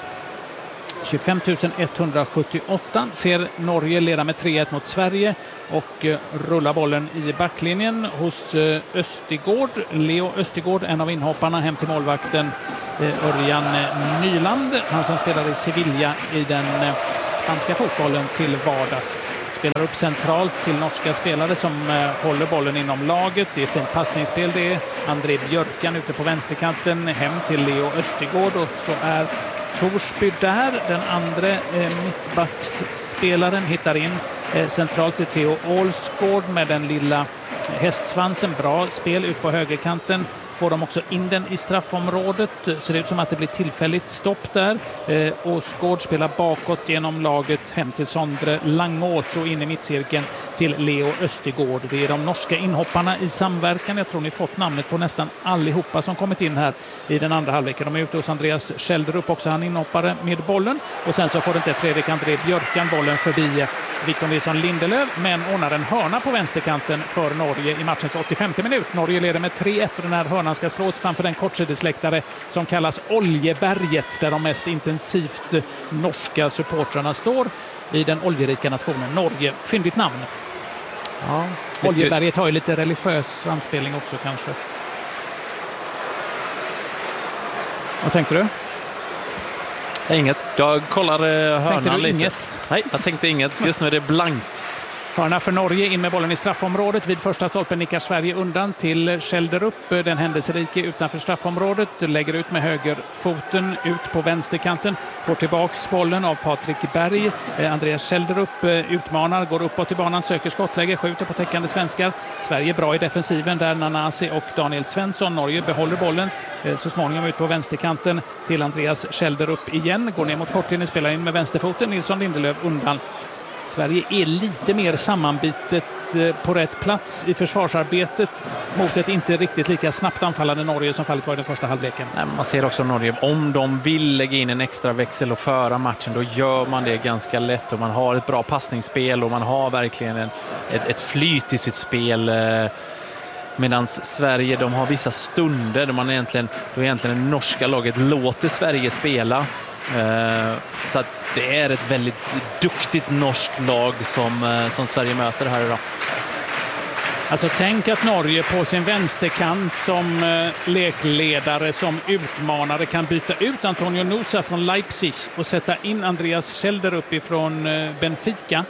tjugofem tusen etthundrasjuttioåtta ser Norge leda med tre ett mot Sverige och uh, rullar bollen i backlinjen hos uh, Östigård. Leo Östigård, en av inhopparna hem till målvakten uh, Örjan Nyland. Han som spelar i Sevilla i den uh, spanska fotbollen till vardags. Spelar upp centralt till norska spelare som uh, håller bollen inom laget. Det är fint passningsspel det är. André Björkan ute på vänsterkanten hem till Leo Östigård och så är Torsby där. Den andra eh, mittbacksspelaren hittar in eh, centralt till Theo Ålsgård med den lilla hästsvansen. Bra spel ut på högerkanten. Får de också in den i straffområdet. Ser ut som att det blir tillfälligt stopp där. Eh, Åsgård spelar bakåt genom laget hem till Sondre Langås och in i mittcirkeln till Leo Östigård. Det är de norska inhopparna i samverkan. Jag tror ni fått namnet på nästan allihopa som kommit in här i den andra halvleken. De är ute hos Andreas Kälderup också, han inhoppare med bollen. Och sen så får inte Fredrik André Björkan bollen förbi Victor Nilsson Lindelöf, men ordnar en hörna på vänsterkanten för Norge i matchens åttiofemte minut. Norge leder med tre ett och den här hörnan ska slås framför den kortsidesläktare som kallas Oljeberget, där de mest intensivt norska supportrarna står i den oljerika nationen Norge. Fyndigt namn. Ja, Oljeberget har ju lite religiös anspelning också kanske. Vad tänkte du? Inget. Jag kollar hörnan tänkte du lite. Inget? Nej, jag tänkte inget. Just nu är det blankt. Hörna för Norge, in med bollen i straffområdet. Vid första stolpen nickar Sverige undan till Kälderup. Den händelserike utanför straffområdet. Lägger ut med högerfoten ut på vänsterkanten. Får tillbaks bollen av Patrik Berg. Eh, Andreas Kälderup eh, utmanar, går uppåt i banan, söker skottläge, skjuter på täckande svenskar. Sverige bra i defensiven där Nanasi och Daniel Svensson. Norge behåller bollen. Eh, så småningom ut på vänsterkanten till Andreas Kälderup igen. Går ner mot kortlinjen, spelar in med vänsterfoten. Nilsson Lindelöf undan. Sverige är lite mer sammanbitet på rätt plats i försvarsarbetet mot ett inte riktigt lika snabbt anfallande Norge som fallet var i den första halvleken. Nej, man ser också Norge, om de vill lägga in en extra växel och föra matchen, då gör man det ganska lätt och man har ett bra passningsspel och man har verkligen en, ett, ett flyt i sitt spel. Medan Sverige, de har vissa stunder där man egentligen, då egentligen det norska laget låter Sverige spela. Så att det är ett väldigt duktigt norskt lag som, som Sverige möter här idag. Alltså tänk att Norge på sin vänsterkant som eh, lekledare, som utmanare kan byta ut Antonio Nusa från Leipzig och sätta in Andreas Kälderup ifrån eh, Benfica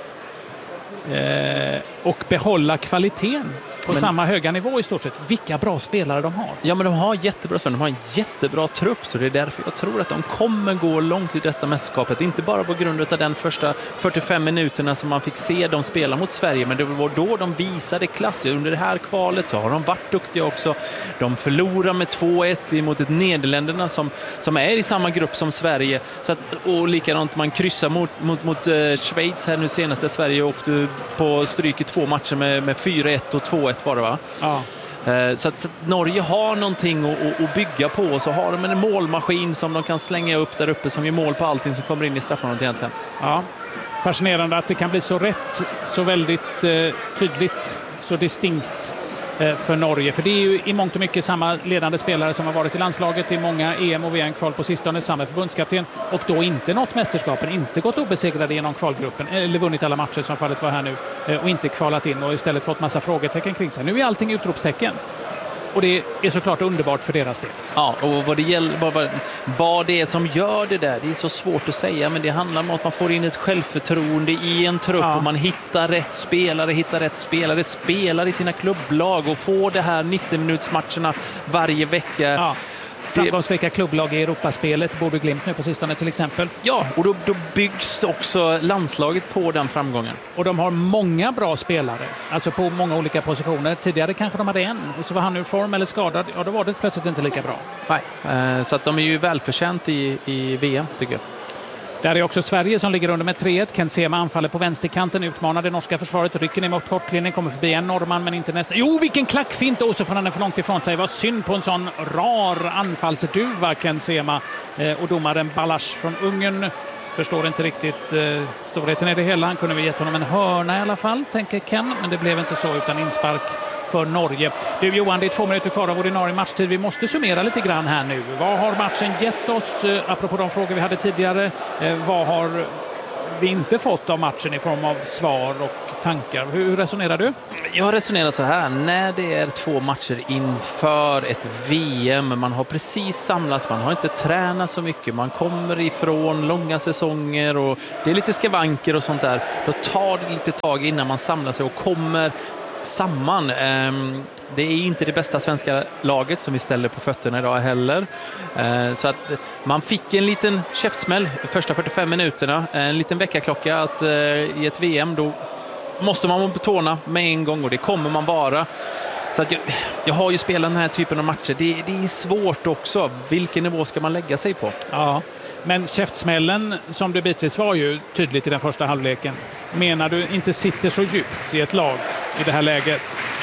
eh, och behålla kvaliteten på men, samma höga nivå i stort sett. Vilka bra spelare de har. Ja, men de har jättebra spelare. De har en jättebra trupp, så det är därför jag tror att de kommer gå långt i detta mästerskapet. Inte bara på grund av den första fyrtiofem minuterna som man fick se dem spela mot Sverige, men det var då de visade klass. Under det här kvalet så har de varit duktiga också. De förlorar med två ett mot ett Nederländerna som, som är i samma grupp som Sverige. Så att, och likadant man kryssar mot, mot, mot uh, Schweiz här nu senast, där Sverige åkte på stryk i två matcher med, med fyra ett och två ett var det, va? Ja. Så att, så att Norge har någonting att, att bygga på, och så har de en målmaskin som de kan slänga upp där uppe som ger mål på allting som kommer in i straffområdet egentligen. Ja, fascinerande att det kan bli så rätt, så väldigt eh, tydligt, så distinkt eh, för Norge. För det är ju i mångt och mycket samma ledande spelare som har varit i landslaget i många E M och V M-kval på sistone, samma förbundskapten, och då inte nått mästerskapen, inte gått obesegrade genom kvalgruppen, eller vunnit alla matcher som fallet var här nu, eh, och inte kvalat in och istället fått massa frågetecken kring sig. Nu är allting utropstecken. Och det är såklart underbart för deras del. Ja, och vad det gäller, vad, vad det är som gör det där, det är så svårt att säga, men det handlar om att man får in ett självförtroende i en trupp, ja. Och man hittar rätt spelare, hittar rätt spelare, spelar i sina klubblag och får det här nittio-minutsmatcherna varje vecka. Ja. framgångsrika klubblag i Europaspelet, Borde Glimt nu på sistone till exempel. Ja, och då, då byggs också landslaget på den framgången. Och de har många bra spelare, alltså på många olika positioner. Tidigare kanske de hade en, och så var han ur form eller skadad. Ja, då var det plötsligt inte lika bra. Nej, så att de är ju välförtjänt i, i V M, tycker jag. Där är också Sverige som ligger under med tre ett. Ken Sema anfaller på vänsterkanten, utmanar det norska försvaret, rycker ner mot kortlinjen, kommer förbi en norrman men inte nästa. Jo, vilken klackfint! Och så får han är för långt ifrån sig. Vad synd på en sån rar anfallsduva, Ken Sema. Eh, och domaren Balasch från Ungern förstår inte riktigt eh, storheten i det hela. Han kunde väl gett honom en hörna i alla fall, tänker Ken, men det blev inte så, utan inspark för Norge. Du Johan, det är två minuter kvar av ordinarie matchtid. Vi måste summera lite grann här nu. Vad har matchen gett oss? Eh, apropå de frågor vi hade tidigare. Eh, vad har vi inte fått av matchen i form av svar och tankar? Hur, hur resonerar du? Jag resonerar så här. När det är två matcher inför ett V M, man har precis samlats, man har inte tränat så mycket, man kommer ifrån långa säsonger och det är lite skavanker och sånt där. Då tar det lite tag innan man samlar sig och kommer samman. Det är inte det bästa svenska laget som vi ställer på fötterna idag heller. Så att man fick en liten käftsmäll första fyrtiofem minuterna. En liten väckarklocka att i ett V M då måste man vara på tårna med en gång, och det kommer man vara. Så att jag, jag har ju spelat den här typen av matcher. Det, det är svårt också. Vilken nivå ska man lägga sig på? Ja, men käftsmällen som det bitvis var ju tydligt i den första halvleken. Menar du inte sitter så djupt i ett lag i det här läget?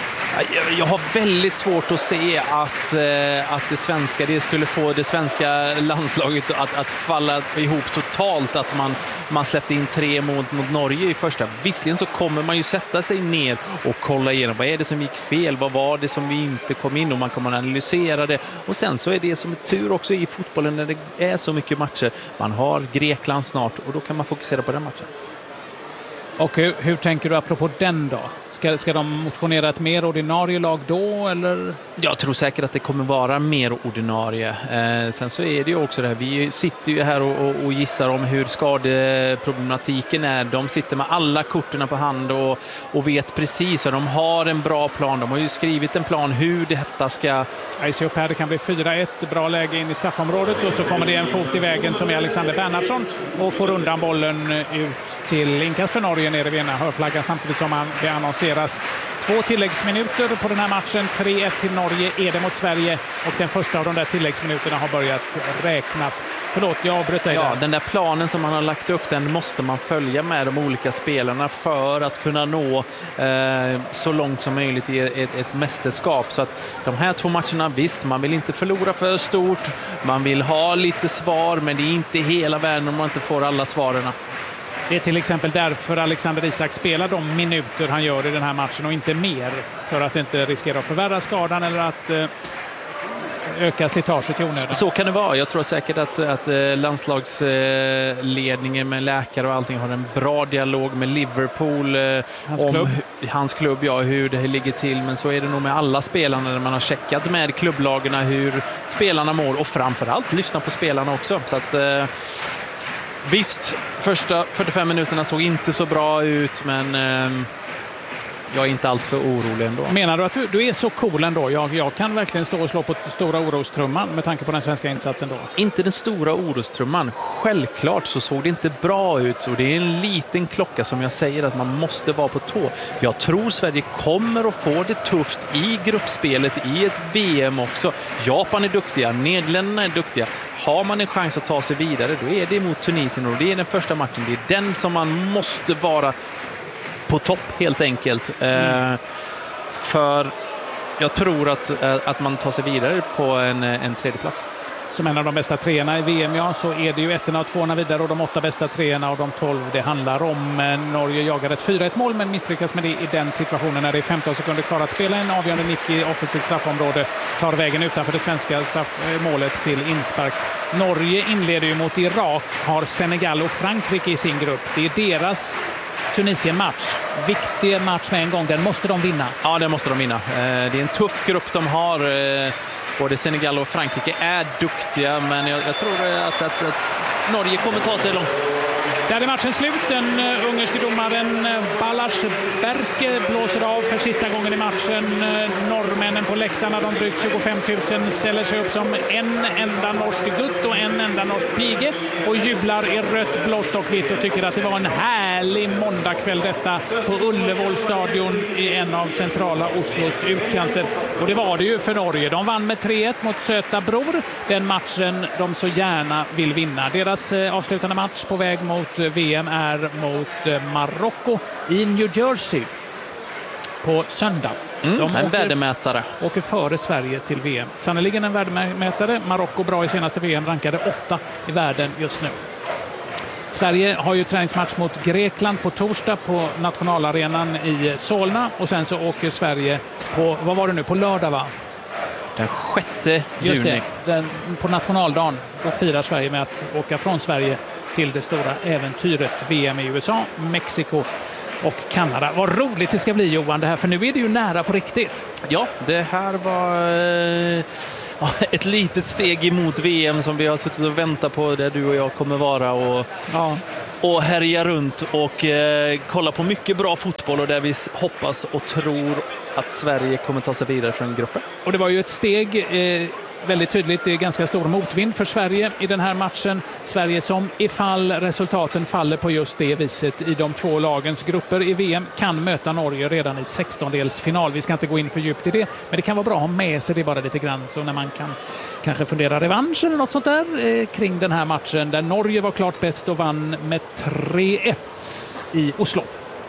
Jag har väldigt svårt att se att, att det svenska det skulle få det svenska landslaget att, att falla ihop totalt, att man, man släppte in tre mot, mot Norge i första. Visserligen så kommer man ju sätta sig ner och kolla igenom vad är det som gick fel, vad var det som vi inte kom in, och man kommer att analysera det. Och sen så är det som tur också i fotbollen när det är så mycket matcher. Man har Grekland snart och då kan man fokusera på den matchen. Och hur, hur tänker du apropå den då? Ska, ska de motionera ett mer ordinarie lag då, eller? Jag tror säkert att det kommer vara mer ordinarie. Eh, sen så är det ju också det här, vi sitter ju här och, och, och gissar om hur skadeproblematiken är. De sitter med alla korten på hand och, och vet precis, och de har en bra plan. De har ju skrivit en plan hur detta ska... Jag ser upp här, det kan bli fyra ett, bra läge in i straffområdet, och så kommer det en fot i vägen som är Alexander Bernhardsson och får undan bollen ut till inkast för Norge nere vid ena hörflaggan, samtidigt som han, det annonseras två tilläggsminuter på den här matchen. tre ett till Norge är det mot Sverige, och den första av de där tilläggsminuterna har börjat räknas. Förlåt, jag avbröt dig. Ja, den där planen som man har lagt upp, den måste man följa med de olika spelarna för att kunna nå eh, så långt som möjligt i ett, ett mästerskap. Så att de här två matcherna, visst, man vill inte förlora för stort, man vill ha lite svar, men det är inte hela världen om man inte får alla svaren. Det är till exempel därför Alexander Isak spelar de minuter han gör i den här matchen och inte mer, för att inte riskera att förvärra skadan eller att eh, öka slitaget i onödan. Så kan det vara. Jag tror säkert att, att landslagsledningen med läkare och allting har en bra dialog med Liverpool eh, hans om klubb. hans klubb, ja, hur det ligger till. Men så är det nog med alla spelarna när man har checkat med klubblagarna hur spelarna mår, och framförallt lyssna på spelarna också. Så att... Eh, Visst, första fyrtiofem minuterna såg inte så bra ut, men eh, jag är inte allt för orolig ändå. Menar du att du, du är så cool ändå? Jag, jag kan verkligen stå och slå på stora orostrumman med tanke på den svenska insatsen då. Inte den stora orostrumman. Självklart så såg det inte bra ut, så det är en liten klocka som jag säger att man måste vara på tå. Jag tror Sverige kommer att få det tufft i gruppspelet i ett V M också. Japan är duktiga, Nederländerna är duktiga. Har man en chans att ta sig vidare, då är det mot Tunisien, och det är den första matchen. Det är den som man måste vara på topp helt enkelt. Mm. Eh, för jag tror att, att man tar sig vidare på en, en tredje plats. Som en av de bästa treorna i V M, ja, så är det ju ettorna och tvåorna vidare, och de åtta bästa treorna och de tolv det handlar om. Norge jagar ett fyra ett mål, men misslyckas med det i den situationen när det är femton sekunder kvar att spela. En avgörande nick i offensivt straffområde tar vägen utanför det svenska straffmålet till inspark. Norge inleder ju mot Irak, har Senegal och Frankrike i sin grupp. Det är deras Tunisien-match. Viktig match med en gång, den måste de vinna. Ja, den måste de vinna. Det är en tuff grupp de har. Både Senegal och Frankrike är duktiga, men jag, jag tror att, att, att Norge kommer ta sig långt. Där är matchen slut. Den uh, ungerske domaren uh, Balázs Berke blåser av för sista gången i matchen. Uh, norrmännen på läktarna, de drygt tjugofem tusen, ställer sig upp som en enda norsk gutt och en enda norsk pige och jublar i rött, blått och vitt och tycker att det var en härlig måndagkväll detta på Ullevålstadion i en av centrala Oslos utkanter. Och det var det ju för Norge. De vann med tre ett mot Söta Bror. Den matchen de så gärna vill vinna. Deras uh, avslutande match på väg mot V M är mot Marocko i New Jersey på söndag. Mm, De en åker, värdemätare. åker före Sverige till V M. Sannoliken en värdemätare. Marocko bra i senaste V M, rankade åtta i världen just nu. Sverige har ju träningsmatch mot Grekland på torsdag på nationalarenan i Solna och sen så åker Sverige på, vad var det nu, på lördag va? Den sjätte juni. Just det, den, på nationaldagen då firar Sverige med att åka från Sverige till det stora äventyret V M i U S A, Mexiko och Kanada. Vad roligt det ska bli, Johan, det här, för nu är det ju nära på riktigt. Ja, det här var eh, ett litet steg emot V M som vi har suttit och väntat på, där du och jag kommer vara och, ja. och härja runt och eh, kolla på mycket bra fotboll, och där vi hoppas och tror att Sverige kommer ta sig vidare från gruppen. Och det var ju ett steg eh, väldigt tydligt. Det är ganska stor motvind för Sverige i den här matchen. Sverige som ifall resultaten faller på just det viset i de två lagens grupper i V M kan möta Norge redan i sextondelsfinal. Vi ska inte gå in för djupt i det, men det kan vara bra att ha med sig det bara lite grann, så när man kan kanske fundera revansch eller något sånt där eh, kring den här matchen där Norge var klart bäst och vann med tre ett i Oslo.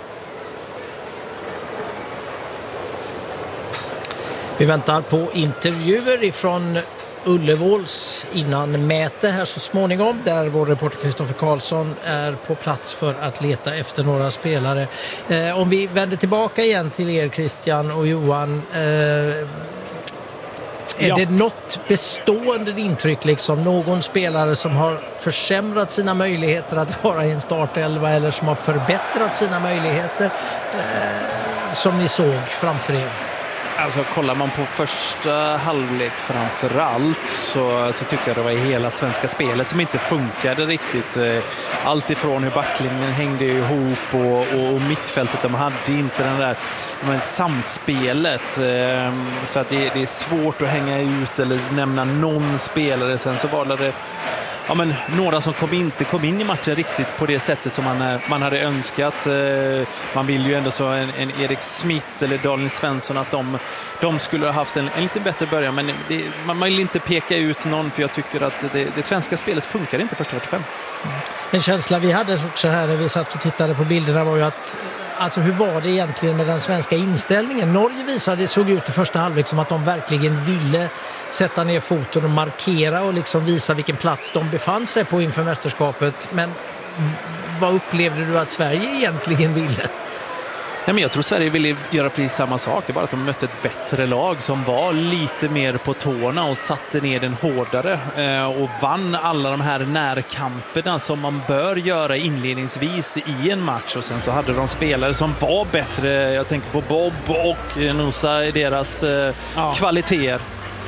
Vi väntar på intervjuer ifrån Ullevåls innan mäte här så småningom, där vår reporter Kristoffer Karlsson är på plats för att leta efter några spelare. Eh, om vi vänder tillbaka igen till er, Christian och Johan, eh, är ja. det något bestående intryck, liksom någon spelare som har försämrat sina möjligheter att vara i en startelva eller som har förbättrat sina möjligheter eh, som ni såg framför er? Alltså kollar man på första halvlek framför allt så, så tycker jag det var i hela svenska spelet som inte funkade riktigt. Allt ifrån hur backlinjen hängde ihop och, och, och mittfältet, de hade inte den där men samspelet. Så att det, det är svårt att hänga ut eller nämna någon spelare. Sen så var det ja, men några som kom inte kom in i matchen riktigt på det sättet som man, man hade önskat. Man vill ju ändå så en, en Erik Smith eller Daniel Svensson att de, de skulle ha haft en, en lite bättre början, men det, man vill inte peka ut någon, för jag tycker att det, det svenska spelet funkar inte första fyrtiofem. En känsla vi hade också här när vi satt och tittade på bilderna var ju att alltså hur var det egentligen med den svenska inställningen? Norge visade, såg ut i första halvlek som att de verkligen ville sätta ner foten och markera och liksom visa vilken plats de befann sig på inför mästerskapet. Men vad upplevde du att Sverige egentligen ville? Nej, men jag tror Sverige ville göra precis samma sak. Det är bara att de mötte ett bättre lag som var lite mer på tårna och satte ner den hårdare eh, och vann alla de här närkamperna som man bör göra inledningsvis i en match. Och sen så hade de spelare som var bättre. Jag tänker på Bob och Nusa i deras eh, ja. kvaliteter.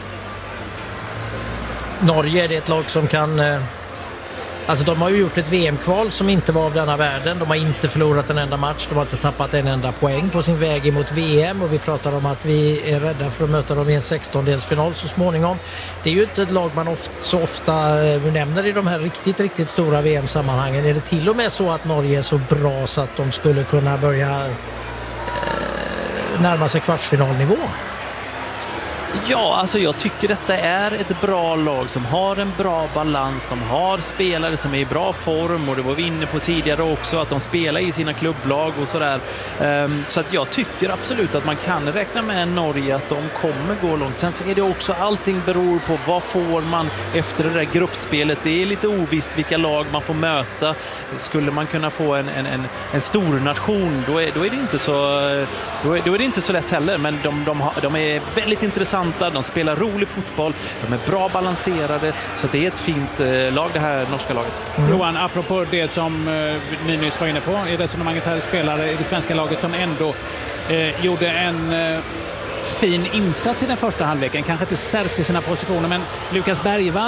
Norge är det ett lag som kan... Eh... Alltså de har ju gjort ett V M-kval som inte var av denna världen. De har inte förlorat en enda match. De har inte tappat en enda poäng på sin väg emot V M. Och vi pratar om att vi är rädda för att möta dem i en sextondelsfinal så småningom. Det är ju inte ett lag man ofta, så ofta nämner i de här riktigt, riktigt stora V M-sammanhangen. Är det till och med så att Norge är så bra så att de skulle kunna börja eh, närma sig kvartsfinalnivå? Ja, alltså jag tycker detta är ett bra lag som har en bra balans. De har spelare som är i bra form, och det var vi inne på tidigare också, att de spelar i sina klubblag och sådär. Um, så att jag tycker absolut att man kan räkna med Norge, att de kommer gå långt. Sen så är det också, allting beror på vad får man efter det där gruppspelet. Det är lite ovisst vilka lag man får möta. Skulle man kunna få en, en, en, en stor nation, då är, då är det inte så då är, då är det inte så lätt heller. Men de, de, har, de är väldigt intressanta. De spelar rolig fotboll, de är bra balanserade, så det är ett fint eh, lag, det här norska laget. Mm. Johan, apropå det som eh, ni nyss var inne på i resonemanget här, spelare i det svenska laget som ändå eh, gjorde en eh, fin insats i den första halvleken, kanske inte stärkte sina positioner, men Lukas Bergvall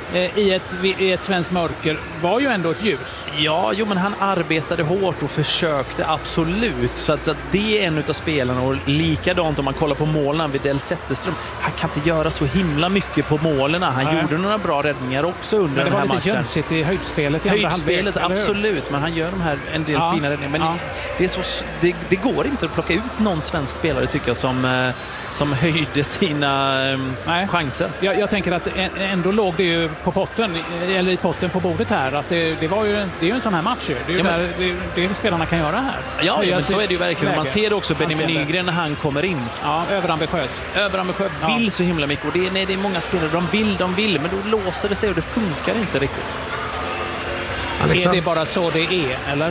i ett, i ett svenskt mörker var ju ändå ett ljus. Ja, jo, men han arbetade hårt och försökte absolut. Så att, så att det är en av spelarna. Och likadant om man kollar på målen vid Del Zetterström. Han kan inte göra så himla mycket på målen. Han Nej. gjorde några bra räddningar också under den här matchen. Men det var lite jönsigt i höjdspelet i andra halvlek. Höjdspelet, absolut. Men han gör de här en del ja. fina räddningar. Men ja. det, är så, det, det går inte att plocka ut någon svensk spelare, tycker jag, som... som höjde sina Nej. chanser. Jag, jag tänker att ändå låg det ju på potten, eller i potten på bordet här, att det, det var ju, det är ju en sån här match ju. Det är ju ja, men, där, det, det spelarna kan göra här. Ja, ja men så är det ju verkligen. Man ser det också Benjamin Nygren när han kommer in. Ja, överambitiös. Överambitiös, ja. vill så himla mycket. Och det är, nej, det är många spelare, de vill, de vill, men då låser det sig och det funkar inte riktigt. Alexander. Är det bara så det är, eller?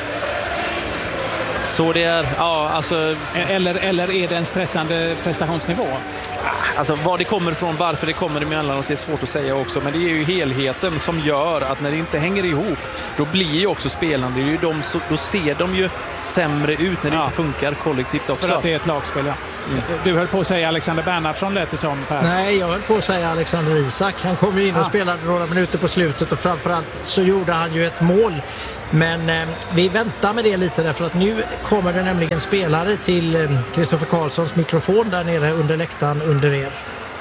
Så det är, ja, alltså... Eller, eller är det en stressande prestationsnivå? Alltså var det kommer ifrån, varför det kommer emellanåt, det är svårt att säga också. Men det är ju helheten som gör att när det inte hänger ihop, då blir ju också spelarna, det är ju de, då ser de ju sämre ut när det ja. inte funkar kollektivt också. För att det är ett lagspel, ja. Mm. Du höll på att säga Alexander Bernhardsson, lät det som, Per. Nej, jag höll på att säga Alexander Isak. Han kom ju in och ah. spelade några minuter på slutet och framförallt så gjorde han ju ett mål. Men eh, vi väntar med det lite därför att nu kommer det nämligen spelare till Kristoffer eh, Karlssons mikrofon där nere under läktaren under er.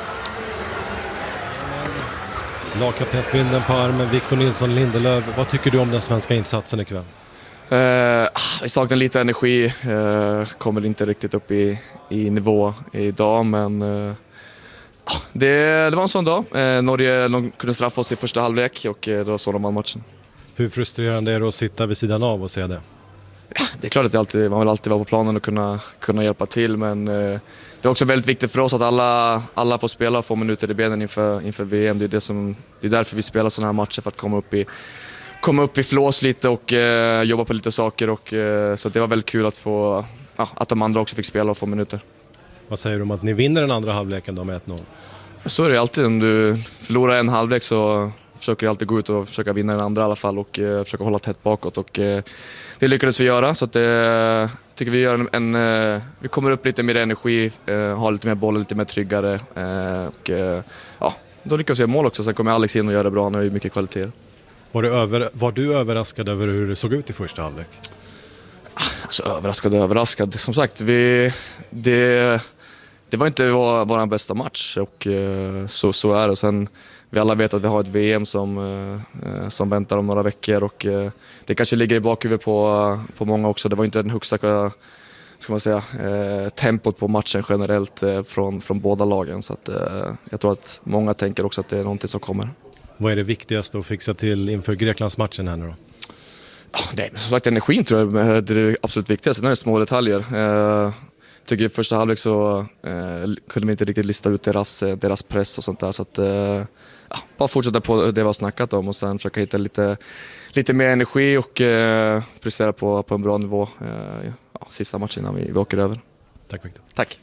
Lagkaptensbindeln på armen, Victor Nilsson Lindelöf. Vad tycker du om den svenska insatsen ikväll? Eh, vi saknar lite energi, eh, kommer inte riktigt upp i, i nivå idag, men eh, det, det var en sån dag. Eh, Norge de kunde straffa oss i första halvlek och eh, då såg de man matchen. Hur frustrerande är det att sitta vid sidan av och se det? Ja, det är klart att det alltid, man vill alltid vara på planen och kunna, kunna hjälpa till, men eh, det är också väldigt viktigt för oss att alla, alla får spela och få minuter i benen inför, inför V M. Det är, det, som, det är därför vi spelar sådana här matcher, för att komma upp i, komma upp i flås lite och eh, jobba på lite saker. Och, eh, så det var väldigt kul att, få, ja, att de andra också fick spela och få minuter. Vad säger du om att ni vinner den andra halvleken då med ett noll? Så är det alltid. Om du förlorar en halvlek så försöker jag alltid gå ut och försöka vinna den andra i alla fall och uh, försöka hålla tätt bakåt, och uh, det lyckades vi göra, så att jag uh, tycker vi gör en, en uh, vi kommer upp lite mer energi, uh, har lite mer boll, lite mer tryggare uh, och uh, ja, då lyckas vi göra mål också. Sen kommer Alex in och gör det bra, han har ju mycket kvalitet. Var du, över, var du överraskad över hur det såg ut i första halvlek? Alltså överraskad och överraskad, som sagt, vi det det var inte vår, vår bästa match, och uh, så, så är det. Sen vi alla vet att vi har ett V M som, eh, som väntar om några veckor, och eh, det kanske ligger i bakhuvudet på, på många också. Det var inte den högsta, ska man säga, eh, tempot på matchen generellt eh, från, från båda lagen. Så att, eh, jag tror att många tänker också att det är någonting som kommer. Vad är det viktigaste att fixa till inför Greklandsmatchen här nu då? Oh, nej, som sagt, energin tror jag är det absolut viktigaste. Det är små detaljer. Eh, Jag tycker i första halvlek så eh, kunde vi inte riktigt lista ut deras, deras press och sånt där. Så att, eh, ja, bara fortsätta på det vi har snackat om och sen försöka hitta lite, lite mer energi och eh, prestera på, på en bra nivå eh, ja, sista matchen innan vi, vi åker över. Tack Victor. Tack.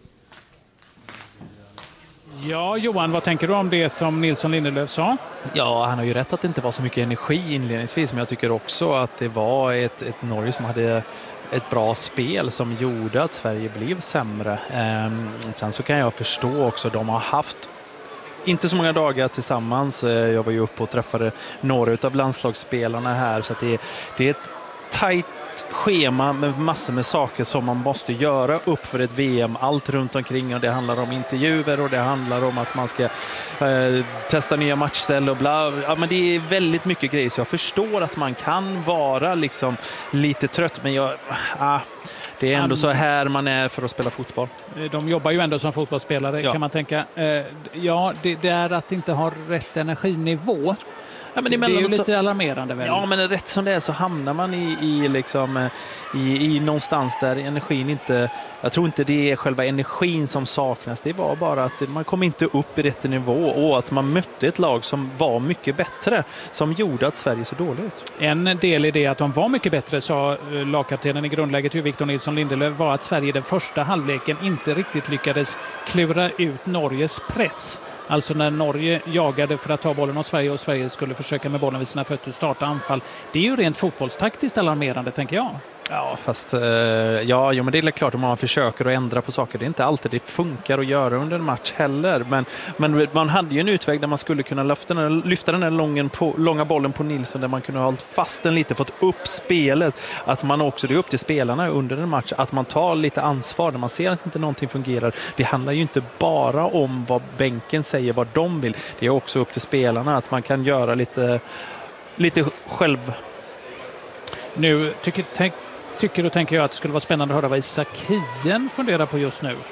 Ja, Johan, vad tänker du om det som Nilsson Lindelöf sa? Ja, han har ju rätt att det inte var så mycket energi inledningsvis, men jag tycker också att det var ett, ett Norge som hade ett bra spel som gjorde att Sverige blev sämre. Ehm, sen så kan jag förstå också, de har haft inte så många dagar tillsammans. Jag var ju uppe och träffade några av landslagsspelarna här, så att det, det är ett tajt schema med massor med saker som man måste göra upp för ett V M, allt runt omkring, och det handlar om intervjuer och det handlar om att man ska eh, testa nya matchställ och bla, ja, men det är väldigt mycket grejer, så jag förstår att man kan vara liksom lite trött, men jag ah, det är ändå så här man är för att spela fotboll. De jobbar ju ändå som fotbollsspelare, ja. Kan man tänka. Ja, det, det är att inte ha rätt energinivå. Ja, men det är ju lite så alarmerande. Väl? Ja, men rätt som det är så hamnar man i, i, liksom, i, i någonstans där energin inte... Jag tror inte det är själva energin som saknas. Det var bara att man kom inte upp i rätt nivå och att man mötte ett lag som var mycket bättre, som gjorde att Sverige så dåligt ut. En del i det att de var mycket bättre, sa lagkaptenen i grundläget, Victor Nilsson Lindelöf, var att Sverige den första halvleken inte riktigt lyckades klura ut Norges press. Alltså när Norge jagade för att ta bollen av Sverige och Sverige skulle försöka med bollen vid sina fötter starta anfall. Det är ju rent fotbollstaktiskt alarmerande, tänker jag. Ja, fast ja, jo, men det är klart att man försöker att ändra på saker. Det är inte alltid det funkar att göra under en match heller. Men, men man hade ju en utväg där man skulle kunna lyfta den här, lyfta den här lången på, långa bollen på Nilsson, där man kunde ha hållit fast den lite, fått upp spelet. Att man också, det är upp till spelarna under en match, att man tar lite ansvar när man ser att inte någonting fungerar. Det handlar ju inte bara om vad bänken säger, vad de vill. Det är också upp till spelarna att man kan göra lite, lite själv. Nu tycker, tänk, tycker och tänker jag att det skulle vara spännande att höra vad Isak Hien funderar på just nu.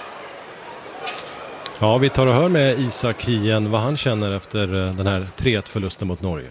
Ja, vi tar och hör med Isak Hien vad han känner efter den här tre ett-förlusten mot Norge.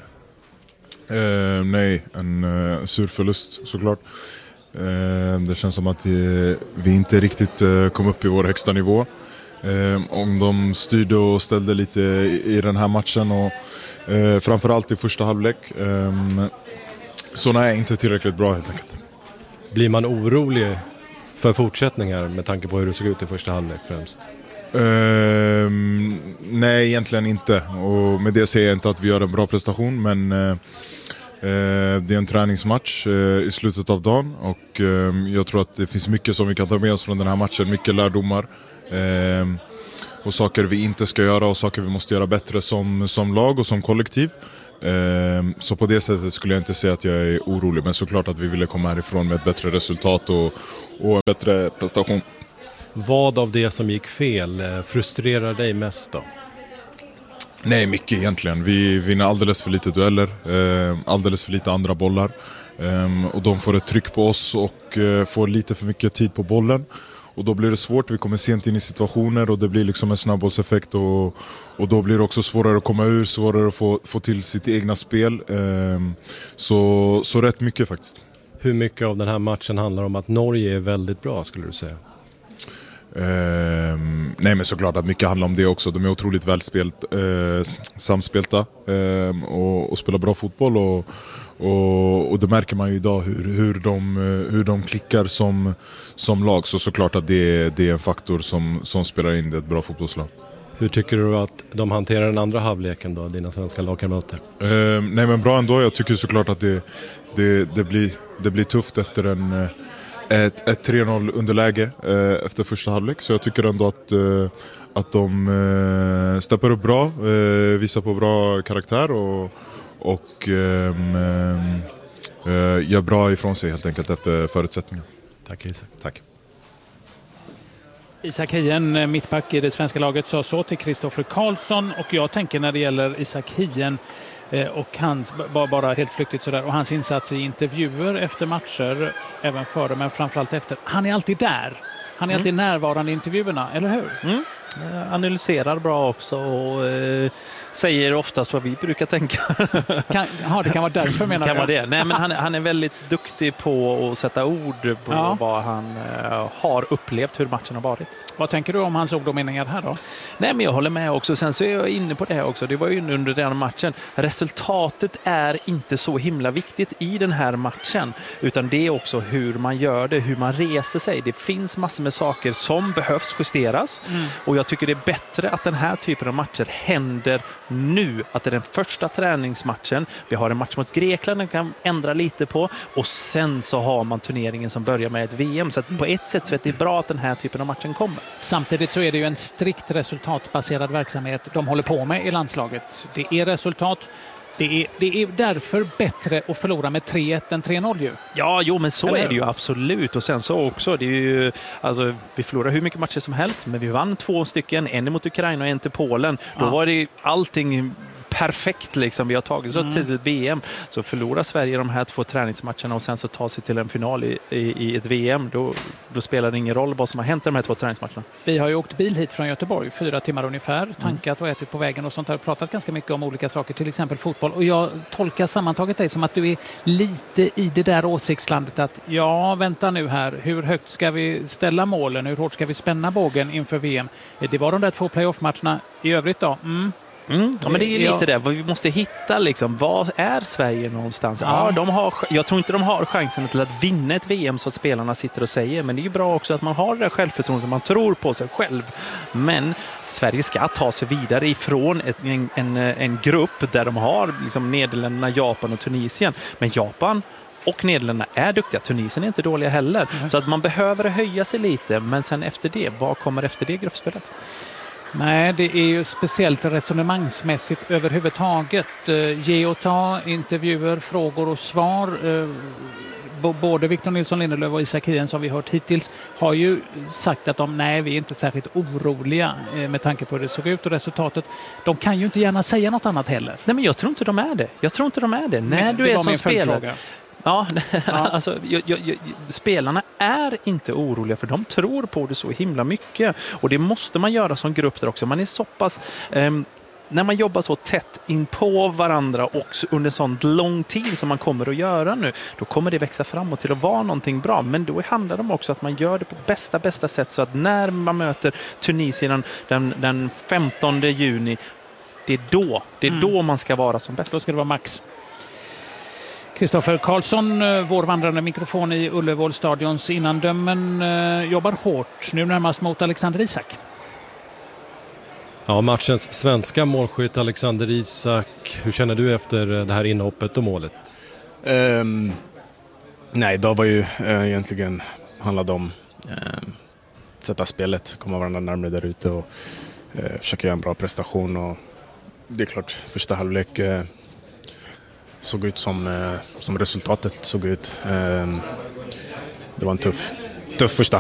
Eh, nej, en uh, sur förlust såklart. Eh, det känns som att det, vi inte riktigt uh, kom upp i vår högsta nivå. Eh, om de styrde och ställde lite i, i den här matchen och eh, framförallt i första halvlek. Eh, så nej, inte tillräckligt bra helt enkelt. Blir man orolig för fortsättningar med tanke på hur det såg ut i första halvlek främst? Uh, nej, egentligen inte. Och med det säger jag inte att vi gör en bra prestation, men uh, uh, det är en träningsmatch uh, i slutet av dagen och uh, jag tror att det finns mycket som vi kan ta med oss från den här matchen, mycket lärdomar uh, och saker vi inte ska göra och saker vi måste göra bättre som, som lag och som kollektiv. Uh, så på det sättet skulle jag inte säga att jag är orolig, men såklart att vi ville komma härifrån med ett bättre resultat och, och en bättre prestation. Vad av det som gick fel frustrerar dig mest då? Nej, mycket egentligen. Vi vinner alldeles för lite dueller, eh, alldeles för lite andra bollar. Eh, och de får ett tryck på oss och eh, får lite för mycket tid på bollen. Och då blir det svårt, vi kommer sent in i situationer och det blir liksom en snabbbollseffekt. Och, och då blir det också svårare att komma ur, svårare att få, få till sitt egna spel. Eh, så, så rätt mycket faktiskt. Hur mycket av den här matchen handlar om att Norge är väldigt bra, skulle du säga? Uh, nej, men såklart att mycket handlar om det också. De är otroligt välspelt, uh, samspelta uh, och, och spelar bra fotboll och, och, och det märker man ju idag hur, hur, de, hur de klickar som, som lag. Så såklart att det, det är en faktor som, som spelar in det ett bra fotbollslag. Hur tycker du att de hanterar den andra halvleken då, dina svenska lagkamrater? Uh, nej, men bra ändå. Jag tycker såklart att det, det, det, blir, det blir tufft efter en Ett, ett tre noll underläge eh, efter första halvlek. Så jag tycker ändå att, eh, att de eh, steppar upp bra, eh, visar på bra karaktär och, och eh, eh, gör bra ifrån sig helt enkelt efter förutsättningarna. Tack Isak. Tack. Isak Hien, mittback i det svenska laget, sa så till Kristoffer Karlsson, och jag tänker när det gäller Isak Hien och hans, bara helt flyktigt sådär, och hans insats i intervjuer efter matcher, även före men framförallt efter. Han är alltid där. Han är mm. alltid närvarande i intervjuerna, eller hur? Mm. Analyserar bra också och eh, säger oftast vad vi brukar tänka. Kan, ja, det kan vara därför menar kan jag. Vara det. Nej, men han, han är väldigt duktig på att sätta ord på ja. vad han eh, har upplevt, hur matchen har varit. Vad tänker du om hans ord och meningar här då? Nej, men jag håller med också. Sen så är jag inne på det här också. Det var ju under den matchen. Resultatet är inte så himla viktigt i den här matchen, utan det är också hur man gör det, hur man reser sig. Det finns massor med saker som behövs justeras mm. och jag tycker det är bättre att den här typen av matcher händer nu. Att det är den första träningsmatchen. Vi har en match mot Grekland den kan ändra lite på, och sen så har man turneringen som börjar med ett V M. Så att på ett sätt så är det bra att den här typen av matchen kommer. Samtidigt så är det ju en strikt resultatbaserad verksamhet de håller på med i landslaget. Det är resultat. Det är, det är därför bättre att förlora med tre ett än tre noll ju. Ja, jo, men så Eller? är det ju absolut. Och sen så också, det är ju, alltså, vi förlorar hur mycket matcher som helst, men vi vann två stycken, en mot Ukraina och en till Polen. Då ja. var det allting perfekt liksom. Vi har tagit så mm. tidigt V M, så förlorar Sverige de här två träningsmatcherna och sen så tar sig till en final i, i, i ett V M, då, då spelar det ingen roll vad som har hänt i de här två träningsmatcherna. Vi har ju åkt bil hit från Göteborg, fyra timmar ungefär, tankat och ätit på vägen och sånt där, pratat ganska mycket om olika saker, till exempel fotboll, och jag tolkar sammantaget dig som att du är lite i det där åsiktslandet att ja, vänta nu här, hur högt ska vi ställa målen, hur hårt ska vi spänna bågen inför V M? Det var de där två playoff-matcherna, i övrigt då? Mm. Mm, ja, men det är ju lite ja. det. Vi måste hitta liksom, vad är Sverige någonstans? Ja. Ja, de har, jag tror inte de har chansen till att vinna ett V M så att spelarna sitter och säger, men det är ju bra också att man har det självförtroende, man tror på sig själv. Men Sverige ska ta sig vidare ifrån ett, en, en, en grupp där de har liksom Nederländerna, Japan och Tunisien. Men Japan och Nederländerna är duktiga. Tunisien är inte dåliga heller. Mm. Så att man behöver höja sig lite, men sen efter det, vad kommer efter det gruppspelet? Nej, det är ju speciellt resonemangsmässigt överhuvudtaget. Ge och ta, intervjuer, frågor och svar. Både Victor Nilsson Lindelöf och Isak Hien som vi hört hittills har ju sagt att de, nej, vi är inte särskilt oroliga med tanke på hur det såg ut och resultatet. De kan ju inte gärna säga något annat heller. Nej, men jag tror inte de är det. Jag tror inte de är det. När du är som spelare. Ja, ja. Alltså, jag, jag, jag, spelarna är inte oroliga för de tror på det så himla mycket. Och det måste man göra som grupp där också. Man är så pass... Um, när man jobbar så tätt in på varandra och under sån lång tid som man kommer att göra nu, då kommer det växa framåt till att vara någonting bra. Men då handlar det också att man gör det på bästa, bästa sätt så att när man möter Tunisien den, den femtonde juni, det är då, det är mm. då man ska vara som bäst. Då ska det vara max. Kristoffer Karlsson, vår vandrande mikrofon i Ullevålstadions innandömen, jobbar hårt, nu närmast mot Alexander Isak. Ja, matchens svenska målskytt Alexander Isak. Hur känner du efter det här inhoppet och målet? Um, nej, då var ju uh, egentligen handlade om uh, sätta spelet, komma varandra närmare där ute och uh, försöka göra en bra prestation. Och det är klart, första halvlek uh, såg ut som, uh, som resultatet såg ut. Uh, det var en tuff, tuff första